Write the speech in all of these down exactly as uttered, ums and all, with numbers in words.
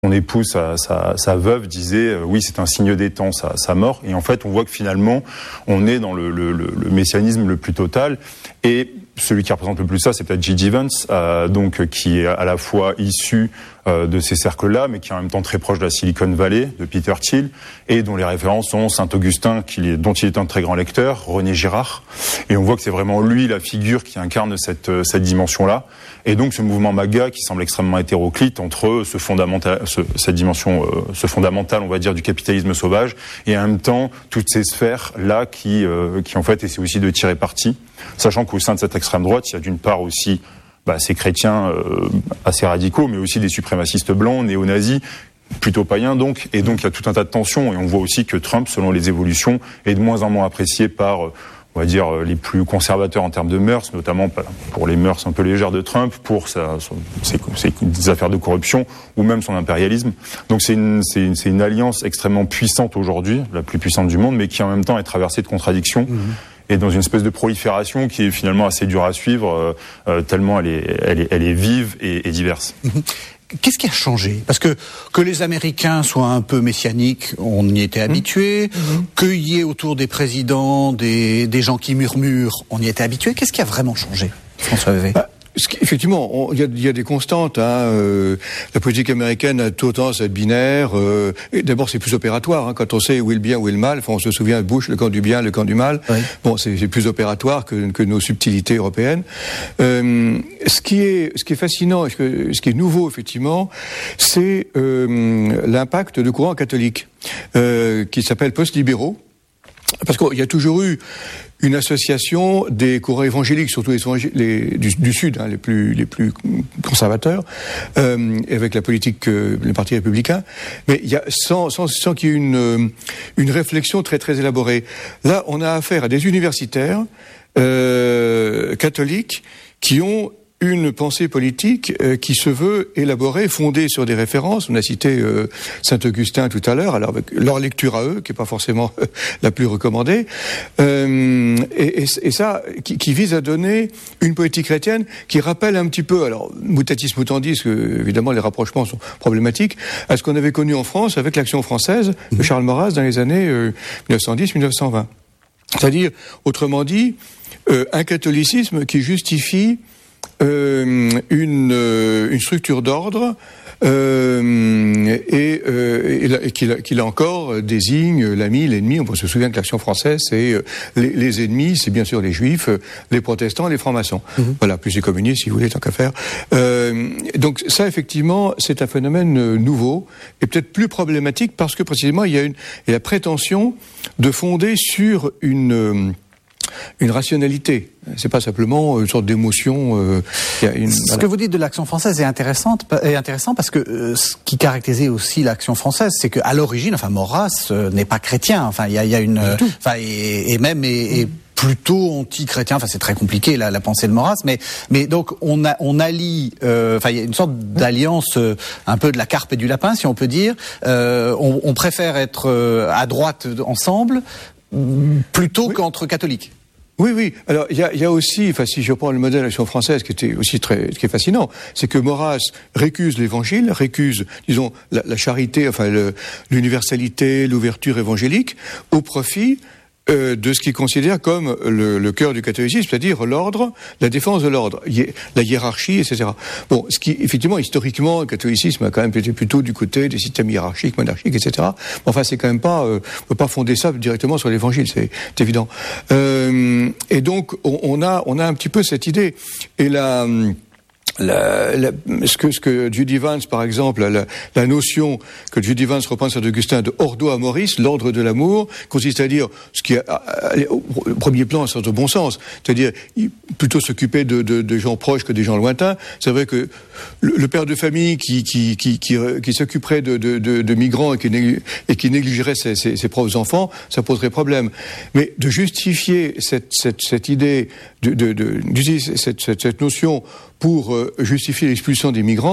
Son épouse, sa, sa, sa veuve disait euh, oui, c'est un signe des temps, sa, sa mort. Et en fait, on voit que finalement, on est dans le, le, le, le messianisme le plus total. Et celui qui représente le plus ça, c'est peut-être J D. Vance, euh, donc qui est à la fois issu euh, de ces cercles-là, mais qui est en même temps très proche de la Silicon Valley, de Peter Thiel, et dont les références sont Saint-Augustin, qui est, dont il est un très grand lecteur, René Girard. Et on voit que c'est vraiment lui la figure qui incarne cette, cette dimension-là. Et donc ce mouvement MAGA qui semble extrêmement hétéroclite entre ce fondamental, ce, cette dimension, euh, ce fondamental, on va dire, du capitalisme sauvage, et en même temps toutes ces sphères-là qui, euh, qui en fait essaient aussi de tirer parti, sachant qu'au sein de cette extrême droite, il y a d'une part aussi bah, ces chrétiens euh, assez radicaux, mais aussi des suprémacistes blancs, néo-nazis, plutôt païens donc, et donc il y a tout un tas de tensions, et on voit aussi que Trump, selon les évolutions, est de moins en moins apprécié par... Euh, on va dire, les plus conservateurs en termes de mœurs, notamment pour les mœurs un peu légères de Trump, pour sa, son, ses, ses affaires de corruption ou même son impérialisme. Donc c'est une, c'est une, c'est une alliance extrêmement puissante aujourd'hui, la plus puissante du monde, mais qui en même temps est traversée de contradictions. Mmh. Et dans une espèce de prolifération qui est finalement assez dure à suivre, euh, tellement elle est, elle est, elle est vive et, et diverse. Mmh. Qu'est-ce qui a changé ? Parce que que les Américains soient un peu messianiques, on y était habitué. Mmh. Qu'il y ait autour des présidents des, des gens qui murmurent, on y était habitué. Qu'est-ce qui a vraiment changé, François Vevey ? bah, Effectivement, il y, y a des constantes. Hein, euh, la politique américaine a tendance à être binaire. Euh, et d'abord, c'est plus opératoire. Hein, quand on sait où est le bien, où est le mal. Enfin, on se souvient de Bush, le camp du bien, le camp du mal. Oui. Bon, c'est, c'est plus opératoire que, que nos subtilités européennes. Euh, ce qui est, ce qui est fascinant, ce, que, ce qui est nouveau effectivement, c'est euh, l'impact de courants catholiques euh, qui s'appellent post-libéraux. Parce qu'il y a toujours eu une association des courants évangéliques, surtout les, les du, du Sud, hein, les plus les plus conservateurs, euh, avec la politique, euh, le Parti républicain, mais il y a sans sans sans qu'il y ait une une réflexion très très élaborée. Là, on a affaire à des universitaires euh, catholiques qui ont une pensée politique euh, qui se veut élaborée, fondée sur des références. On a cité euh, Saint-Augustin tout à l'heure, alors avec leur lecture à eux, qui est pas forcément euh, la plus recommandée, euh, et, et, et ça, qui, qui vise à donner une politique chrétienne qui rappelle un petit peu, alors mutatis mutandis, que évidemment les rapprochements sont problématiques, à ce qu'on avait connu en France avec l'Action française de Charles Maurras dans les années euh, dix-neuf cent dix dix-neuf cent vingt. C'est-à-dire, autrement dit, euh, un catholicisme qui justifie Euh, une, euh, une structure d'ordre euh, et, euh, et, et qui, qui là encore désigne l'ami, l'ennemi. On se souvient que l'Action française, c'est euh, les, les ennemis, c'est bien sûr les juifs, les protestants, les francs-maçons. Mmh. Voilà, plus les communistes, si vous voulez, tant qu'à faire. Euh, donc ça, effectivement, c'est un phénomène nouveau et peut-être plus problématique parce que précisément il y a une il y a la prétention de fonder sur une une rationalité. C'est pas simplement une sorte d'émotion. Euh, y a une, ce voilà. que vous dites de l'Action française est intéressante, est intéressant parce que euh, ce qui caractérisait aussi l'Action française, c'est qu'à l'origine, enfin Maurras euh, n'est pas chrétien. Enfin, il y a, y a une, enfin euh, et, et même et, et plutôt anti-chrétien. Enfin, c'est très compliqué la, la pensée de Maurras, mais mais donc on a on allie. Euh, enfin, il y a une sorte d'alliance euh, un peu de la carpe et du lapin, si on peut dire. Euh, on, on préfère être euh, à droite ensemble plutôt oui. qu'entre catholiques. Oui, oui. Alors, il y a, y a aussi, enfin, si je prends le modèle de l'Action française, qui était aussi très, ce qui est fascinant, c'est que Maurras récuse l'Évangile, récuse, disons, la, la charité, enfin, le, l'universalité, l'ouverture évangélique, au profit euh, de ce qu'il considère comme le, le cœur du catholicisme, c'est-à-dire l'ordre, la défense de l'ordre, hi- la hiérarchie, et cetera. Bon, ce qui, effectivement, historiquement, le catholicisme a quand même été plutôt du côté des systèmes hiérarchiques, monarchiques, et cetera. Mais enfin, c'est quand même pas, euh, on peut pas fonder ça directement sur l'Évangile, c'est, c'est évident. Euh, et donc, on, on a, on a un petit peu cette idée. Et la, La, la, ce que, ce que J D. Vance, par exemple, la, la notion que J D. Vance reprend Saint Augustin de ordo amoris, l'ordre de l'amour, consiste à dire ce qui est au premier plan, c'est de bon sens, c'est-à-dire plutôt s'occuper de, de, de gens proches que des gens lointains. C'est vrai que le, le père de famille qui, qui, qui, qui, qui s'occuperait de, de, de, de migrants et qui, et qui négligerait ses, ses, ses propres enfants, ça poserait problème. Mais de justifier cette, cette, cette idée, de, de, de, d'utiliser cette, cette, cette notion pour justifier l'expulsion des migrants,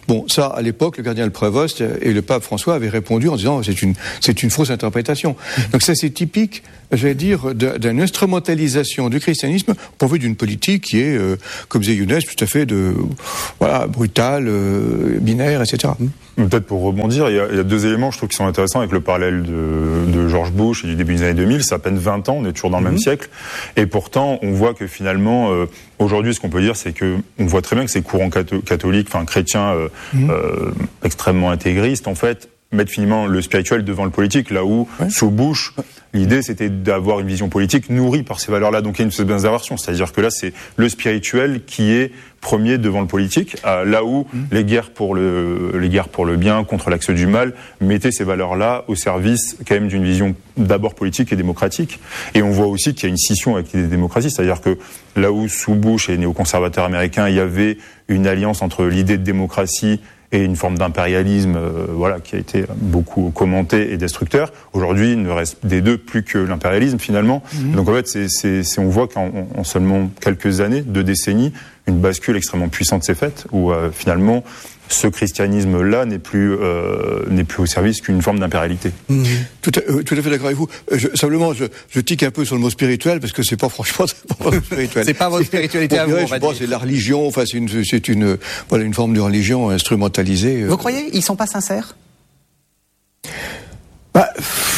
Bon, ça, à l'époque, le cardinal Prévost et le pape François avaient répondu en disant c'est une, c'est une fausse interprétation. Donc ça, c'est typique, je vais dire, d'une instrumentalisation du christianisme pourvu d'une politique qui est, euh, comme disait Younes, tout à fait de, voilà, brutale, euh, binaire, et cetera. Peut-être pour rebondir, il y, a, il y a deux éléments, je trouve, qui sont intéressants avec le parallèle de, de George Bush et du début des années deux mille. C'est à peine vingt ans, on est toujours dans le mmh. même siècle. Et pourtant, on voit que finalement, euh, aujourd'hui, ce qu'on peut dire, c'est que on voit très bien que ces courants catho- catholiques, enfin chrétiens, euh, mmh. euh, extrêmement intégristes, en fait, mettre finalement le spirituel devant le politique, là où, ouais. sous Bush, l'idée c'était d'avoir une vision politique nourrie par ces valeurs-là. Donc il y a une espèce d'inversion, c'est-à-dire que là c'est le spirituel qui est premier devant le politique, euh, là où mmh. les guerres pour le les guerres pour le bien contre l'axe du mal mettaient ces valeurs-là au service quand même d'une vision d'abord politique et démocratique. Et on voit aussi qu'il y a une scission avec l'idée de démocratie, c'est-à-dire que là où sous Bush et les néoconservateurs américains, il y avait une alliance entre l'idée de démocratie et une forme d'impérialisme, euh, voilà, qui a été beaucoup commenté et destructeur. Aujourd'hui, il ne reste des deux plus que l'impérialisme finalement. Mmh. Donc en fait, c'est, c'est, c'est, on voit qu'en en seulement quelques années, deux décennies, une bascule extrêmement puissante s'est faite, où euh, finalement ce christianisme-là n'est plus euh, n'est plus au service qu'une forme d'impérialité. Mmh. Tout, à, euh, tout à fait d'accord avec vous. Je, simplement, je, je tique un peu sur le mot spirituel parce que c'est pas franchement c'est pas votre spirituel. C'est pas votre spiritualité à vous. Je pense c'est la religion. Enfin, c'est une c'est une voilà une forme de religion instrumentalisée. Vous euh... croyez ils sont pas sincères? Bah,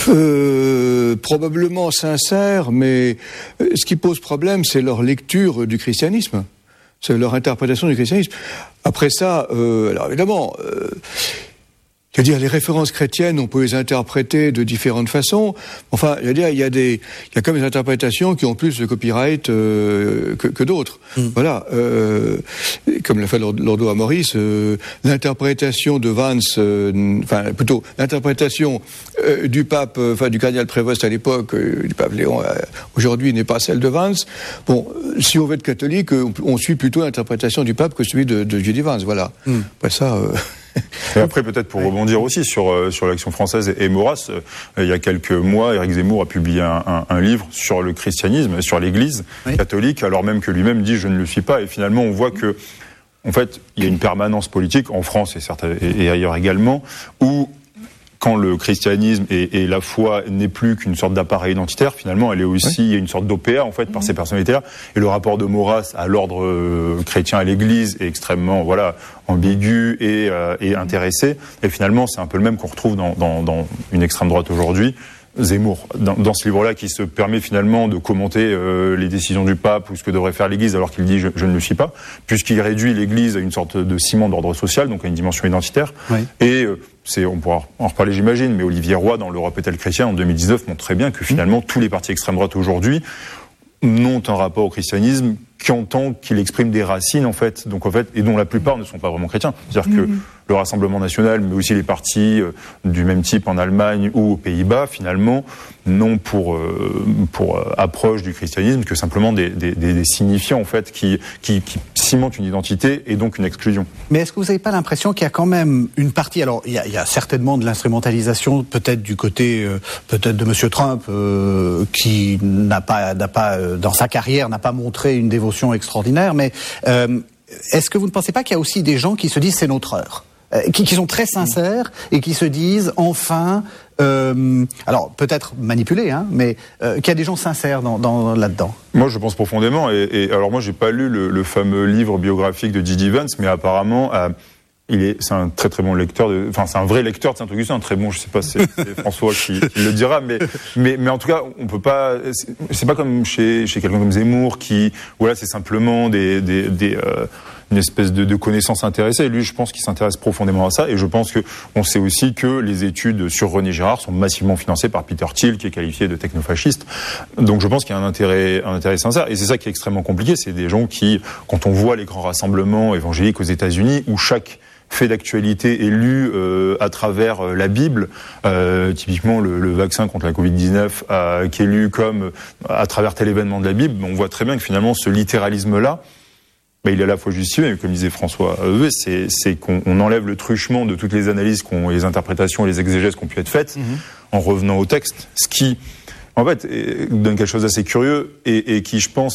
euh, probablement sincères, mais euh, ce qui pose problème, c'est leur lecture du christianisme. C'est leur interprétation du christianisme. Après ça, euh, alors évidemment, euh, je veux dire, les références chrétiennes, on peut les interpréter de différentes façons. Enfin, je veux dire, il y a des, il y a quand même des interprétations qui ont plus de copyright euh, que, que d'autres. Mm. Voilà, euh, comme l'a fait Lordo Amoris, euh, l'interprétation de Vance, euh, enfin plutôt l'interprétation euh, du pape, euh, enfin du cardinal Prévost à l'époque, euh, du pape Léon, euh, aujourd'hui n'est pas celle de Vance. Bon, si on veut être catholique, on, on suit plutôt l'interprétation du pape que celui de, de J D Vance. Voilà. Mm. Après ça. Euh... Et après, peut-être pour rebondir aussi sur euh, sur l'Action française et, et Maurras, euh, il y a quelques mois, Éric Zemmour a publié un, un, un livre sur le christianisme, sur l'Église oui. catholique, alors même que lui-même dit je ne le suis pas. Et finalement, on voit que, en fait, il y a une permanence politique en France et, certes, et, et ailleurs également, où quand le christianisme et, et la foi n'est plus qu'une sorte d'appareil identitaire, finalement, elle est aussi oui. une sorte d'O P A, en fait, par mmh. ces personnalités-là. Et le rapport de Maurras à l'ordre euh, chrétien à l'Église est extrêmement, voilà, ambigu et, euh, et intéressé. Et finalement, c'est un peu le même qu'on retrouve dans, dans, dans une extrême droite aujourd'hui. Zemmour, dans, dans ce livre-là, qui se permet finalement de commenter euh, les décisions du pape ou ce que devrait faire l'Église, alors qu'il dit je, je ne le suis pas, puisqu'il réduit l'Église à une sorte de ciment d'ordre social, donc à une dimension identitaire. Oui. Et euh, c'est, on pourra en reparler, j'imagine, mais Olivier Roy, dans l'Europe est-elle chrétienne, en deux mille dix-neuf, montre très bien que finalement, mmh. tous les partis extrême droite aujourd'hui n'ont un rapport au christianisme qu'en tant qu'il exprime des racines, en fait, donc en fait, et dont la plupart ne sont pas vraiment chrétiens. C'est-à-dire mmh. que le Rassemblement national, mais aussi les partis euh, du même type en Allemagne ou aux Pays-Bas, finalement, n'ont pour euh, pour euh, approche du christianisme que simplement des, des, des, des signifiants, en fait, qui, qui qui cimentent une identité et donc une exclusion. Mais est-ce que vous n'avez pas l'impression qu'il y a quand même une partie, alors il y a, il y a certainement de l'instrumentalisation, peut-être du côté euh, peut-être de Monsieur Trump, euh, qui n'a pas n'a pas euh, dans sa carrière n'a pas montré une dévotion extraordinaire, mais euh, est-ce que vous ne pensez pas qu'il y a aussi des gens qui se disent c'est notre heure, euh, qui, qui sont très sincères et qui se disent enfin, euh, alors peut-être manipulés, hein, mais euh, qu'il y a des gens sincères dans, dans, là-dedans? Moi, je pense profondément. Et, et alors moi, j'ai pas lu le, le fameux livre biographique de J D Vance, mais apparemment. Euh, Il est, c'est un très très bon lecteur de, enfin c'est un vrai lecteur de Saint-Augustin, un très bon, je sais pas, c'est, c'est François qui, qui le dira, mais mais mais en tout cas, on peut pas, c'est, c'est pas comme chez chez quelqu'un comme Zemmour qui, voilà, c'est simplement des des des euh, une espèce de, de connaissance intéressée. Et lui, je pense qu'il s'intéresse profondément à ça. Et je pense que on sait aussi que les études sur René Girard sont massivement financées par Peter Thiel, qui est qualifié de technofasciste. Donc je pense qu'il y a un intérêt, un intérêt sincère. Et c'est ça qui est extrêmement compliqué. C'est des gens qui, quand on voit les grands rassemblements évangéliques aux États-Unis, où chaque fait d'actualité est lu euh, à travers euh, la Bible, euh, typiquement le, le vaccin contre la covid dix-neuf euh, qui est lu comme euh, à travers tel événement de la Bible, on voit très bien que finalement ce littéralisme-là, bah, il est à la fois justifié, mais comme disait François Heuvet, c'est, c'est qu'on on enlève le truchement de toutes les analyses, qu'on, les interprétations et les exégèses qui ont pu être faites, mm-hmm. en revenant au texte, ce qui, en fait, est, donne quelque chose d'assez curieux et, et qui, je pense,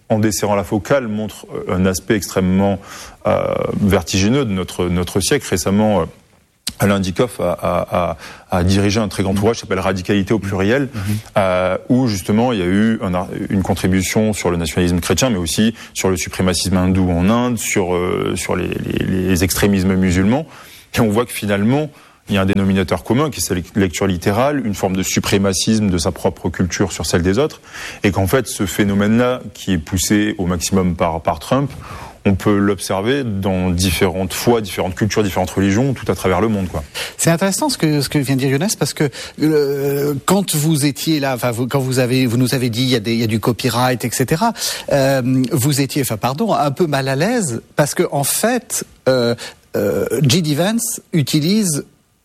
en desserrant la focale, montre un aspect extrêmement euh, vertigineux de notre notre siècle. Récemment, euh, Alain Dikoff a, a, a, a dirigé un très grand ouvrage qui s'appelle Radicalité au pluriel, mmh. euh, où justement il y a eu un, une contribution sur le nationalisme chrétien, mais aussi sur le suprémacisme hindou en Inde, sur euh, sur les, les, les extrémismes musulmans. Et on voit que finalement, il y a un dénominateur commun qui est cette lecture littérale, une forme de suprémacisme de sa propre culture sur celle des autres, et qu'en fait ce phénomène-là, qui est poussé au maximum par, par Trump, on peut l'observer dans différentes foi, différentes cultures, différentes religions, tout à travers le monde, quoi. C'est intéressant ce que ce que vient de dire Younes, parce que euh, quand vous étiez là, enfin vous, quand vous avez vous nous avez dit il y a des il y a du copyright, et cetera. Euh, vous étiez, enfin pardon, un peu mal à l'aise parce que en fait, euh, euh, J D. Vance utilise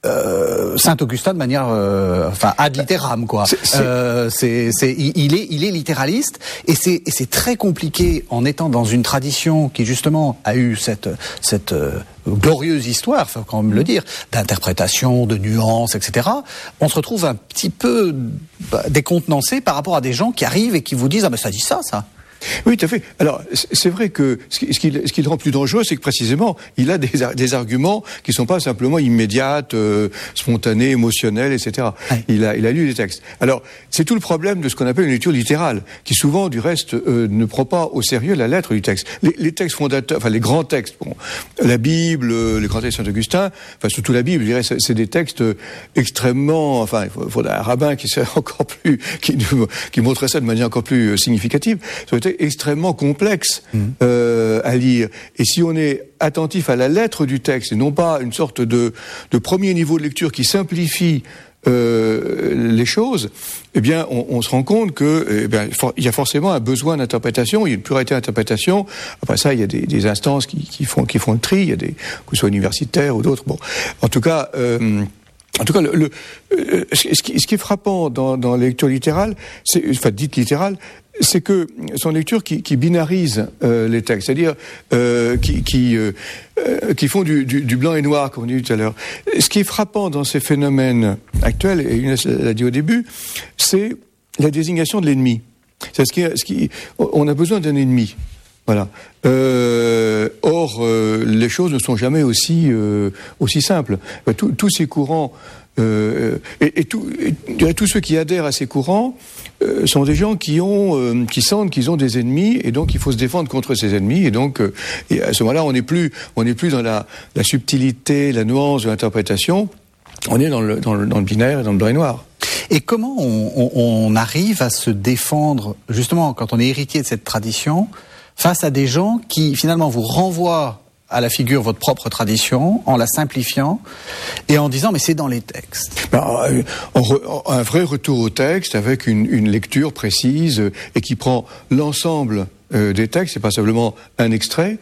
Euh, Saint-Augustin de manière, euh, enfin ad littéram, quoi. C'est, c'est... Euh, c'est, c'est, il est, il est littéraliste, et c'est, et c'est très compliqué en étant dans une tradition qui justement a eu cette, cette euh, glorieuse histoire, faut quand même le dire, d'interprétation, de nuances, et cetera. On se retrouve un petit peu bah, décontenancé par rapport à des gens qui arrivent et qui vous disent ah ben ça dit ça, ça. Oui, tout à fait. Alors, c'est vrai que ce qui, ce qui, ce qui le rend plus dangereux, c'est que précisément, il a des, des arguments qui sont pas simplement immédiates, euh, spontanés, émotionnels, et cetera. Ouais. Il a, il a lu des textes. Alors, c'est tout le problème de ce qu'on appelle une lecture littérale, qui souvent, du reste, euh, ne prend pas au sérieux la lettre du texte. Les, les textes fondateurs, enfin les grands textes, bon, la Bible, les grands textes de Saint-Augustin, enfin surtout la Bible, je dirais, c'est, c'est des textes extrêmement, enfin, il faudrait un rabbin qui serait encore plus, qui, qui montrerait ça de manière encore plus significative. Ça aurait été extrêmement complexe mmh. euh, à lire. Et si on est attentif à la lettre du texte, et non pas une sorte de, de premier niveau de lecture qui simplifie euh, les choses, eh bien, on, on se rend compte que, eh bien, for, il y a forcément un besoin d'interprétation. Il y a une pluralité d'interprétation. Après ça, il y a des, des instances qui, qui font, qui font le tri. Il y a des, que ce soit universitaires ou d'autres. Bon, en tout cas. Euh, En tout cas, le, le, euh, ce, qui, ce qui est frappant dans, dans la lecture littérale, c'est, enfin dite littérale, c'est que son lecture qui, qui binarise euh, les textes, c'est-à-dire euh, qui, qui, euh, euh, qui font du, du, du blanc et noir, comme on dit tout à l'heure. Ce qui est frappant dans ces phénomènes actuels, et Younes l'a dit au début, c'est la désignation de l'ennemi. C'est ce qui, ce qui, on a besoin d'un ennemi. Voilà. Euh, or, euh, les choses ne sont jamais aussi euh, aussi simples. Tous, tous ces courants euh, et, et, tout, et tous ceux qui adhèrent à ces courants euh, sont des gens qui ont euh, qui sentent qu'ils ont des ennemis, et donc il faut se défendre contre ces ennemis. Et donc, euh, et à ce moment-là, on n'est plus on n'est plus dans la, la subtilité, la nuance de l'interprétation. On est dans le dans le, dans le binaire et dans le blanc et noir. Et comment on, on, on arrive à se défendre justement quand on est héritier de cette tradition face à des gens qui, finalement, vous renvoient à la figure votre propre tradition, en la simplifiant, et en disant, mais c'est dans les textes. Ben, un vrai retour au texte, avec une, une lecture précise, et qui prend l'ensemble euh, des textes, c'est pas simplement un extrait,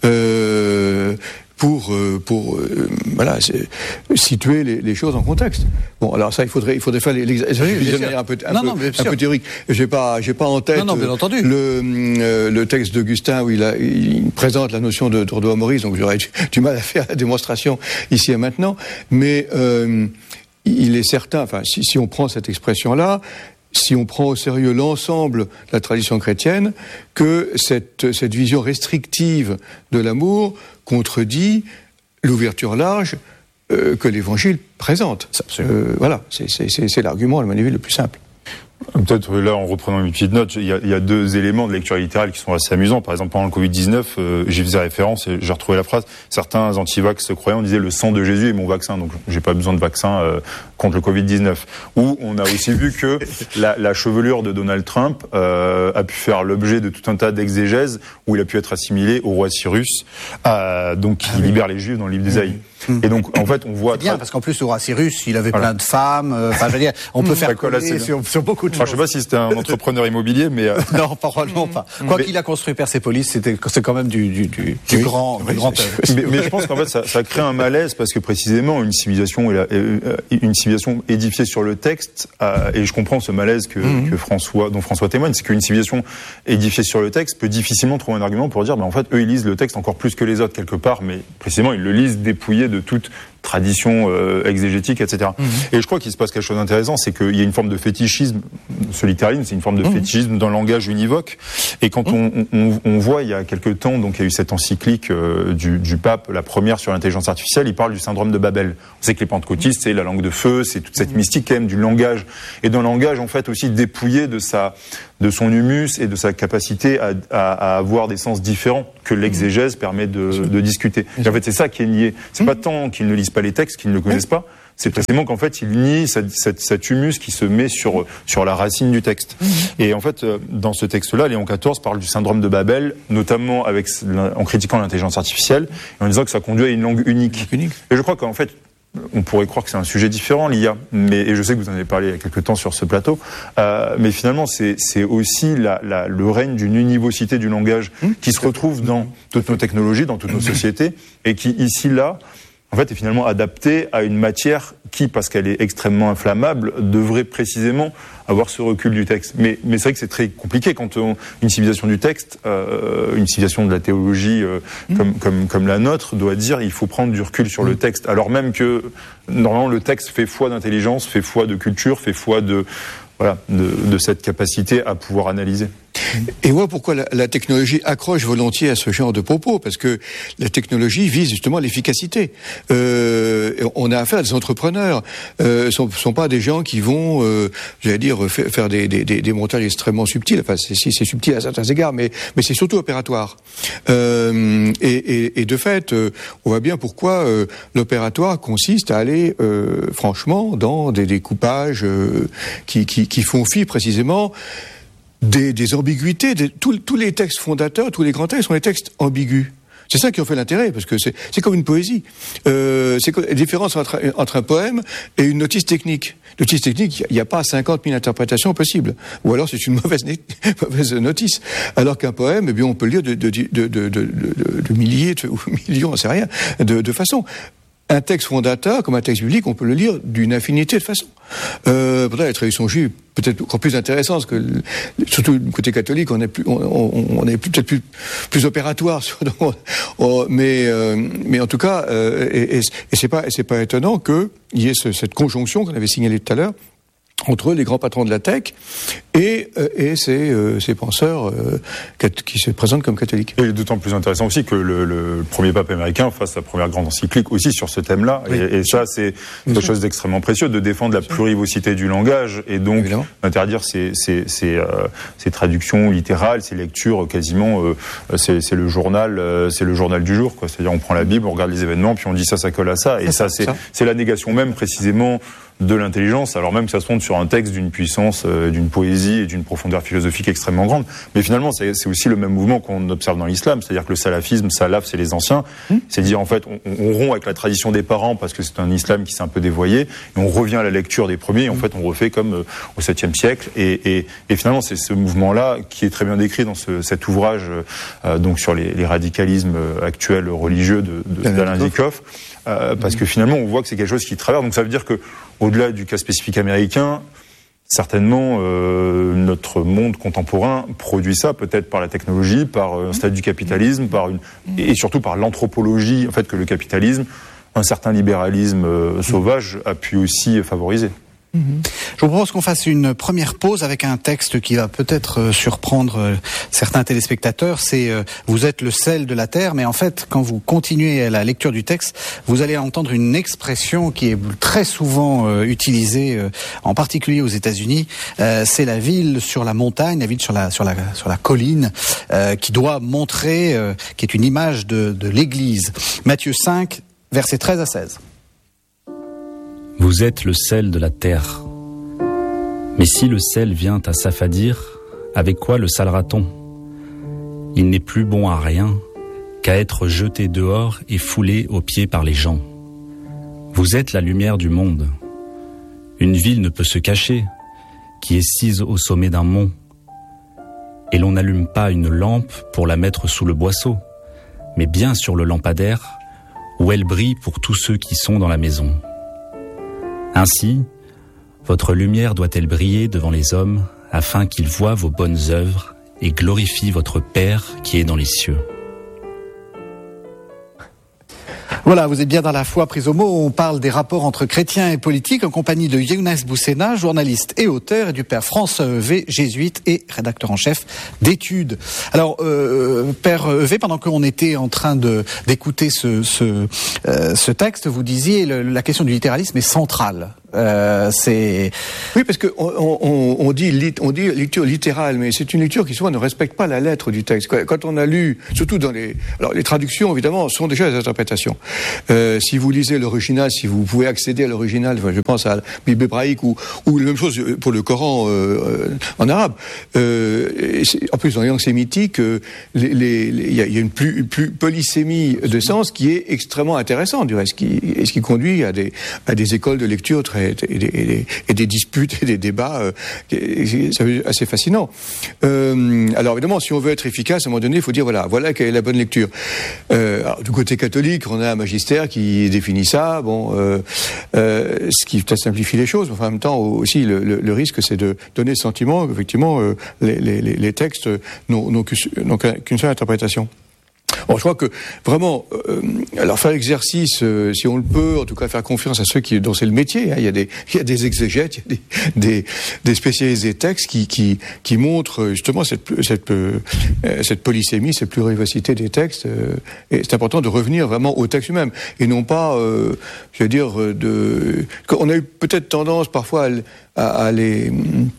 euh, pour euh, pour euh, voilà situer les, les choses en contexte. Bon, alors ça il faudrait il faudrait faire les, les, de manière un peu un, non, peu, non, un peu théorique. J'ai pas j'ai pas en tête non, non, bien entendu. le euh, le texte d'Augustin où il a il présente la notion de Tordo Amoris, donc j'aurais du, du mal à faire la démonstration ici et maintenant, mais euh, il est certain, enfin si, si on prend cette expression là, si on prend au sérieux l'ensemble de la tradition chrétienne, que cette, cette vision restrictive de l'amour contredit l'ouverture large euh, que l'Évangile présente. Euh, voilà, c'est, c'est, c'est, c'est l'argument, à mon avis, le plus simple. Peut-être là, en reprenant une petite note, il y, a, il y a deux éléments de lecture littérale qui sont assez amusants. Par exemple, pendant le covid dix-neuf, euh, j'y faisais référence et j'ai retrouvé la phrase. Certains anti-vax croyants disaient le sang de Jésus est mon vaccin, donc j'ai pas besoin de vaccin euh, contre le covid dix-neuf. Ou on a aussi vu que la, la chevelure de Donald Trump euh, a pu faire l'objet de tout un tas d'exégèses où il a pu être assimilé au roi Cyrus, euh, donc qui ah oui. libère les Juifs dans le livre d'Ésaïe. Mmh. Et donc, en fait, on voit... C'est bien, parce qu'en plus, le roi Cyrus, il avait voilà. plein de femmes. Enfin, euh, je veux dire, on peut mmh. faire coller sur, sur beaucoup de enfin, choses. Je sais pas si c'était un entrepreneur immobilier, mais... Euh... non, probablement pas. Quoi mais... qu'il a construit Persépolis, c'était, c'est quand même du, du, du, du oui. grand, oui, du grand œuvre. mais, mais je pense qu'en fait, ça, ça crée un malaise, parce que précisément, une civilisation, une civilisation édifiée sur le texte, euh, et je comprends ce malaise que, mmh. que François, dont François témoigne, c'est qu'une civilisation édifiée sur le texte peut difficilement trouver un argument pour dire, ben, en fait, eux, ils lisent le texte encore plus que les autres, quelque part, mais précisément, ils le lisent dépouillé de toute tradition euh, exégétique, et cetera. Mmh. Et je crois qu'il se passe quelque chose d'intéressant, c'est qu'il y a une forme de fétichisme. Ce littéralisme, c'est une forme de mmh. fétichisme d'un langage univoque. Et quand mmh. on, on, on voit, il y a quelques temps, donc il y a eu cette encyclique euh, du, du pape, la première sur l'intelligence artificielle, il parle du syndrome de Babel. On sait que les pentecôtistes, c'est la langue de feu, c'est toute cette mmh. mystique quand même du langage. Et d'un langage, en fait, aussi dépouillé de sa, de son humus et de sa capacité à, à, à avoir des sens différents que l'exégèse mmh. permet de, de discuter. Et en fait, c'est ça qui est nié. C'est mmh. pas tant qu'ils ne lisent pas les textes, qu'ils ne le connaissent pas. C'est précisément qu'en fait, il nie cette, cette, cet humus qui se met sur, sur la racine du texte. Mmh. Et en fait, dans ce texte-là, Léon quatorze parle du syndrome de Babel, notamment avec, en critiquant l'intelligence artificielle, et en disant que ça conduit à une langue unique. unique. Et je crois qu'en fait, on pourrait croire que c'est un sujet différent, l'I A, mais, et je sais que vous en avez parlé il y a quelques temps sur ce plateau, euh, mais finalement, c'est, c'est aussi la, la, le règne d'une univocité du langage mmh. qui se retrouve dans toutes nos technologies, dans toutes nos sociétés, et qui, ici, là, en fait, est finalement adaptée à une matière qui, parce qu'elle est extrêmement inflammable, devrait précisément avoir ce recul du texte. Mais, mais c'est vrai que c'est très compliqué quand on, une civilisation du texte, euh, une civilisation de la théologie euh, mmh. comme, comme, comme la nôtre, doit dire il faut prendre du recul sur mmh. le texte, alors même que, normalement, le texte fait foi d'intelligence, fait foi de culture, fait foi de, voilà, de, de cette capacité à pouvoir analyser. Et moi, pourquoi la, la technologie accroche volontiers à ce genre de propos? Parce que la technologie vise justement l'efficacité. Euh, on a affaire à des entrepreneurs. Euh, ne sont, sont pas des gens qui vont, euh, j'allais dire, faire des, des, des montages extrêmement subtils. Enfin, c'est, c'est subtil à certains égards, mais, mais c'est surtout opératoire. Euh, et, et, et de fait, euh, on voit bien pourquoi euh, l'opératoire consiste à aller, euh, franchement, dans des découpages euh, qui, qui, qui font fi précisément Des, des ambiguïtés, des, tous, tous les textes fondateurs, tous les grands textes sont des textes ambigus. C'est ça qui en fait l'intérêt, parce que c'est, c'est comme une poésie. Euh, c'est la différence entre, entre un poème et une notice technique. Notice technique, il n'y a pas cinquante mille interprétations possibles. Ou alors c'est une mauvaise, mauvaise notice. Alors qu'un poème, eh bien, on peut le lire de, de, de, de, de, de, de milliers de, ou millions, on sait rien, de, de façon. Un texte fondateur, comme un texte biblique, on peut le lire d'une infinité de façons. Euh, pourtant, la tradition juive peut-être encore plus intéressante, que le, surtout du côté catholique, on est plus, on, on, on est peut-être plus, plus opératoire. Sur, on, on, mais, euh, mais en tout cas, euh, et, et, et c'est pas, et c'est pas étonnant qu'il y ait ce, cette conjonction qu'on avait signalée tout à l'heure entre les grands patrons de la tech et, euh, et ces, euh, ces penseurs euh, qui se présentent comme catholiques. Et d'autant plus intéressant aussi que le, le premier pape américain fasse sa première grande encyclique aussi sur ce thème-là. Oui. Et, et ça, c'est quelque chose d'extrêmement précieux, de défendre la plurivocité du langage et donc Évidemment. d'interdire ces, ces, ces, euh, ces traductions littérales, ces lectures quasiment, euh, c'est, c'est le journal, euh, c'est le journal du jour, quoi. C'est-à-dire on prend la Bible, on regarde les événements, puis on dit ça, ça colle à ça. Et c'est ça, ça, c'est, ça. c'est la négation même précisément de l'intelligence, alors même que ça se fonde sur un texte d'une puissance, euh, d'une poésie et d'une profondeur philosophique extrêmement grande. Mais finalement, c'est, c'est aussi le même mouvement qu'on observe dans l'islam, c'est-à-dire que le salafisme, salaf, c'est les anciens, mmh. c'est dire en fait, on, on rompt avec la tradition des parents parce que c'est un islam qui s'est un peu dévoyé, et on revient à la lecture des premiers, et en mmh. fait, on refait comme euh, au septième siècle, et, et, et finalement, c'est ce mouvement-là qui est très bien décrit dans ce, cet ouvrage, euh, donc sur les, les radicalismes actuels religieux de, de, d'Alain Dikoff. Euh, parce que finalement, on voit que c'est quelque chose qui traverse. Donc ça veut dire que, au-delà du cas spécifique américain, certainement, euh, notre monde contemporain produit ça, peut-être par la technologie, par un stade du capitalisme, par une, et surtout par l'anthropologie, en fait, que le capitalisme, un certain libéralisme euh, sauvage, a pu aussi favoriser. Mmh. Je vous propose qu'on fasse une première pause avec un texte qui va peut-être euh, surprendre euh, certains téléspectateurs. C'est euh, « Vous êtes le sel de la terre », mais en fait, quand vous continuez la lecture du texte, vous allez entendre une expression qui est très souvent euh, utilisée, euh, en particulier aux États-Unis. Euh, c'est la ville sur la montagne, la ville sur la sur la sur la colline, euh, qui doit montrer, euh, qui est une image de, de l'Église. Matthieu cinq, versets treize à seize. Vous êtes le sel de la terre. Mais si le sel vient à s'affadir, avec quoi le salera-t-on ? Il n'est plus bon à rien qu'à être jeté dehors et foulé aux pieds par les gens. Vous êtes la lumière du monde. Une ville ne peut se cacher, qui est sise au sommet d'un mont. Et l'on n'allume pas une lampe pour la mettre sous le boisseau, mais bien sur le lampadaire, où elle brille pour tous ceux qui sont dans la maison. Ainsi, votre lumière doit-elle briller devant les hommes, afin qu'ils voient vos bonnes œuvres et glorifient votre Père qui est dans les cieux. Voilà, vous êtes bien dans La Foi prise au mot. On parle des rapports entre chrétiens et politiques en compagnie de Younes Boussena, journaliste et auteur, et du père François Heuvet, jésuite et rédacteur en chef d'études. Alors, euh, père Heuvet, pendant qu'on était en train de d'écouter ce ce, euh, ce texte, vous disiez le, la question du littéralisme est centrale. Euh, c'est oui, parce que on, on, on dit lit, on dit lecture littérale, mais c'est une lecture qui souvent ne respecte pas la lettre du texte. Quand on a lu, surtout dans les alors les traductions évidemment sont déjà des interprétations. Euh, si vous lisez l'original, si vous pouvez accéder à l'original, enfin, je pense à la Bible hébraïque ou ou la même chose pour le Coran euh, en arabe. Euh, en plus dans les langues sémitiques, euh, les, les, il y a, y a une plus, une plus polysémie de sens qui est extrêmement intéressante du reste, qui et ce qui conduit à des à des écoles de lecture très Et des, et, des, et des disputes et des débats euh, c'est assez fascinant. Euh, alors évidemment, si on veut être efficace, à un moment donné, il faut dire voilà, voilà quelle est la bonne lecture. Euh, alors, du côté catholique, on a un magistère qui définit ça, bon, euh, euh, ce qui peut-être simplifie les choses, mais enfin, en même temps aussi le, le, le risque, c'est de donner le sentiment qu'effectivement euh, les, les, les textes n'ont, n'ont qu'une seule interprétation. Bon, je crois que vraiment, euh, alors faire l'exercice, euh, si on le peut, en tout cas faire confiance à ceux qui dont c'est le métier. Hein, il y a des, il y a des exégètes, il y a des, des, des spécialistes des textes qui qui qui montrent justement cette cette euh, cette polysémie, cette plurivocité des textes. Euh, et c'est important de revenir vraiment au texte lui-même et non pas, euh, je veux dire, de. On a eu peut-être tendance parfois à, à, à les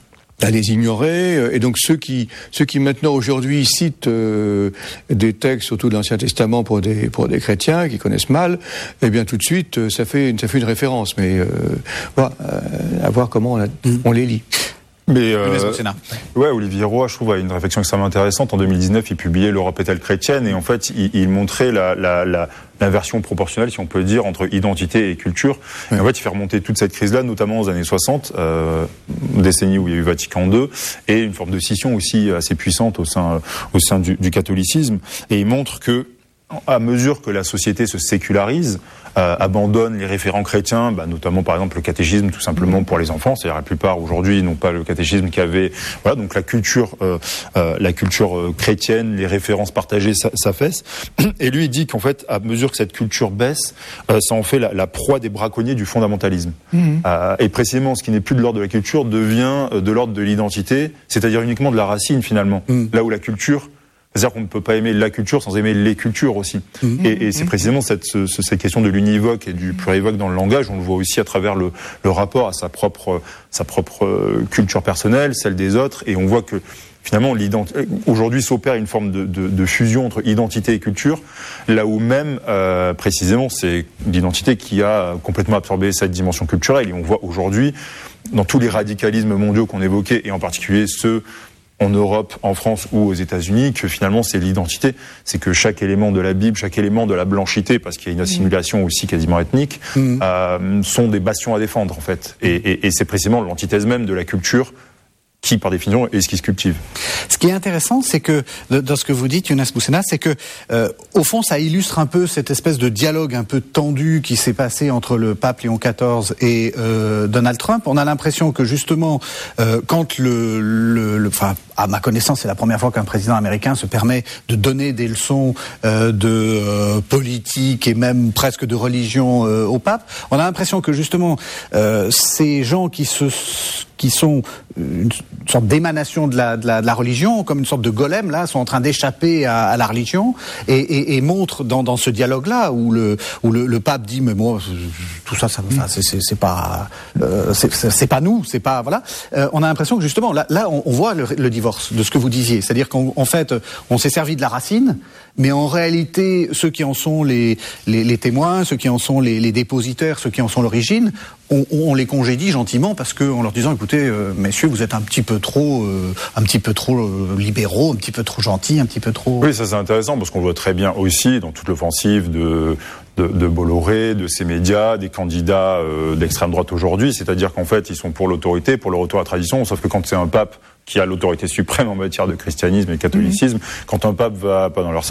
à les ignorer, et donc ceux qui ceux qui maintenant aujourd'hui citent euh, des textes surtout de l'Ancien Testament pour des pour des chrétiens qui connaissent mal, eh bien tout de suite ça fait ça fait une référence, mais euh, voilà, euh, à voir comment on, la, on les lit. Mais euh, ouais, Olivier Roy, je trouve, a une réflexion extrêmement intéressante. En deux mille dix-neuf, il publiait l'Europe est-elle chrétienne, et en fait, il, il montrait la, la, la, l'inversion proportionnelle, si on peut dire, entre identité et culture. Oui. Et en fait, il fait remonter toute cette crise-là, notamment aux années soixante, euh, décennie où il y a eu Vatican deux, et une forme de scission aussi assez puissante au sein, au sein du, du catholicisme. Et il montre que, à mesure que la société se sécularise, euh, abandonne les référents chrétiens, bah, notamment par exemple le catéchisme tout simplement pour les enfants, c'est-à-dire la plupart aujourd'hui n'ont pas le catéchisme qu'avait, voilà, donc la culture, euh, euh, la culture euh, chrétienne, les références partagées s'affaissent. Et lui il dit qu'en fait, à mesure que cette culture baisse, euh, ça en fait la, la proie des braconniers du fondamentalisme. Mmh. Euh, et précisément, ce qui n'est plus de l'ordre de la culture devient de l'ordre de l'identité, c'est-à-dire uniquement de la racine finalement. Mmh. Là où la culture, c'est-à-dire qu'on ne peut pas aimer la culture sans aimer les cultures aussi. Mmh. Et, et c'est précisément cette, ce, cette question de l'univoque et du plurivoque dans le langage, on le voit aussi à travers le, le rapport à sa propre, sa propre culture personnelle, celle des autres, et on voit que finalement, aujourd'hui s'opère une forme de, de, de fusion entre identité et culture, là où même, euh, précisément, c'est l'identité qui a complètement absorbé cette dimension culturelle. Et on voit aujourd'hui, dans tous les radicalismes mondiaux qu'on évoquait, et en particulier ceux en Europe, en France ou aux États-Unis, que finalement c'est l'identité, c'est que chaque élément de la Bible, chaque élément de la blanchité, parce qu'il y a une assimilation aussi quasiment ethnique, mmh. euh, sont des bastions à défendre en fait. Et, et, et c'est précisément l'antithèse même de la culture qui, par définition, est ce qui se cultive. Ce qui est intéressant, c'est que, dans ce que vous dites, Younes Boussena, c'est que, euh, au fond, ça illustre un peu cette espèce de dialogue un peu tendu qui s'est passé entre le pape Léon quatorze et euh, Donald Trump. On a l'impression que, justement, euh, quand le, le, le, enfin, à ma connaissance, c'est la première fois qu'un président américain se permet de donner des leçons euh, de euh, politique et même presque de religion euh, au pape. On a l'impression que, justement, euh, ces gens qui se qui sont une sorte d'émanation de la, de, la, de la religion, comme une sorte de golem, là, sont en train d'échapper à, à la religion, et, et, et montrent dans, dans ce dialogue-là, où le, où le, le pape dit, mais moi, tout ça, ça, enfin, c'est, c'est, c'est pas, euh, c'est, c'est pas nous, c'est pas, voilà. Euh, on a l'impression que justement, là, là, on, on voit le, le divorce de ce que vous disiez, c'est-à-dire qu'en en fait, on s'est servi de la racine, mais en réalité, ceux qui en sont les, les, les témoins, ceux qui en sont les, les dépositaires, ceux qui en sont l'origine, on, on les congédie gentiment parce que en leur disant, écoutez, euh, messieurs, vous êtes un petit peu trop, euh, un petit peu trop euh, libéraux, un petit peu trop gentils, un petit peu trop. Oui, ça c'est intéressant parce qu'on le voit très bien aussi dans toute l'offensive de de, de Bolloré, de ces médias, des candidats euh, d'extrême droite aujourd'hui, c'est-à-dire qu'en fait, ils sont pour l'autorité, pour le retour à la tradition, sauf que quand c'est un pape qui a l'autorité suprême en matière de christianisme et de catholicisme, mmh. quand un pape va pas dans leur sens,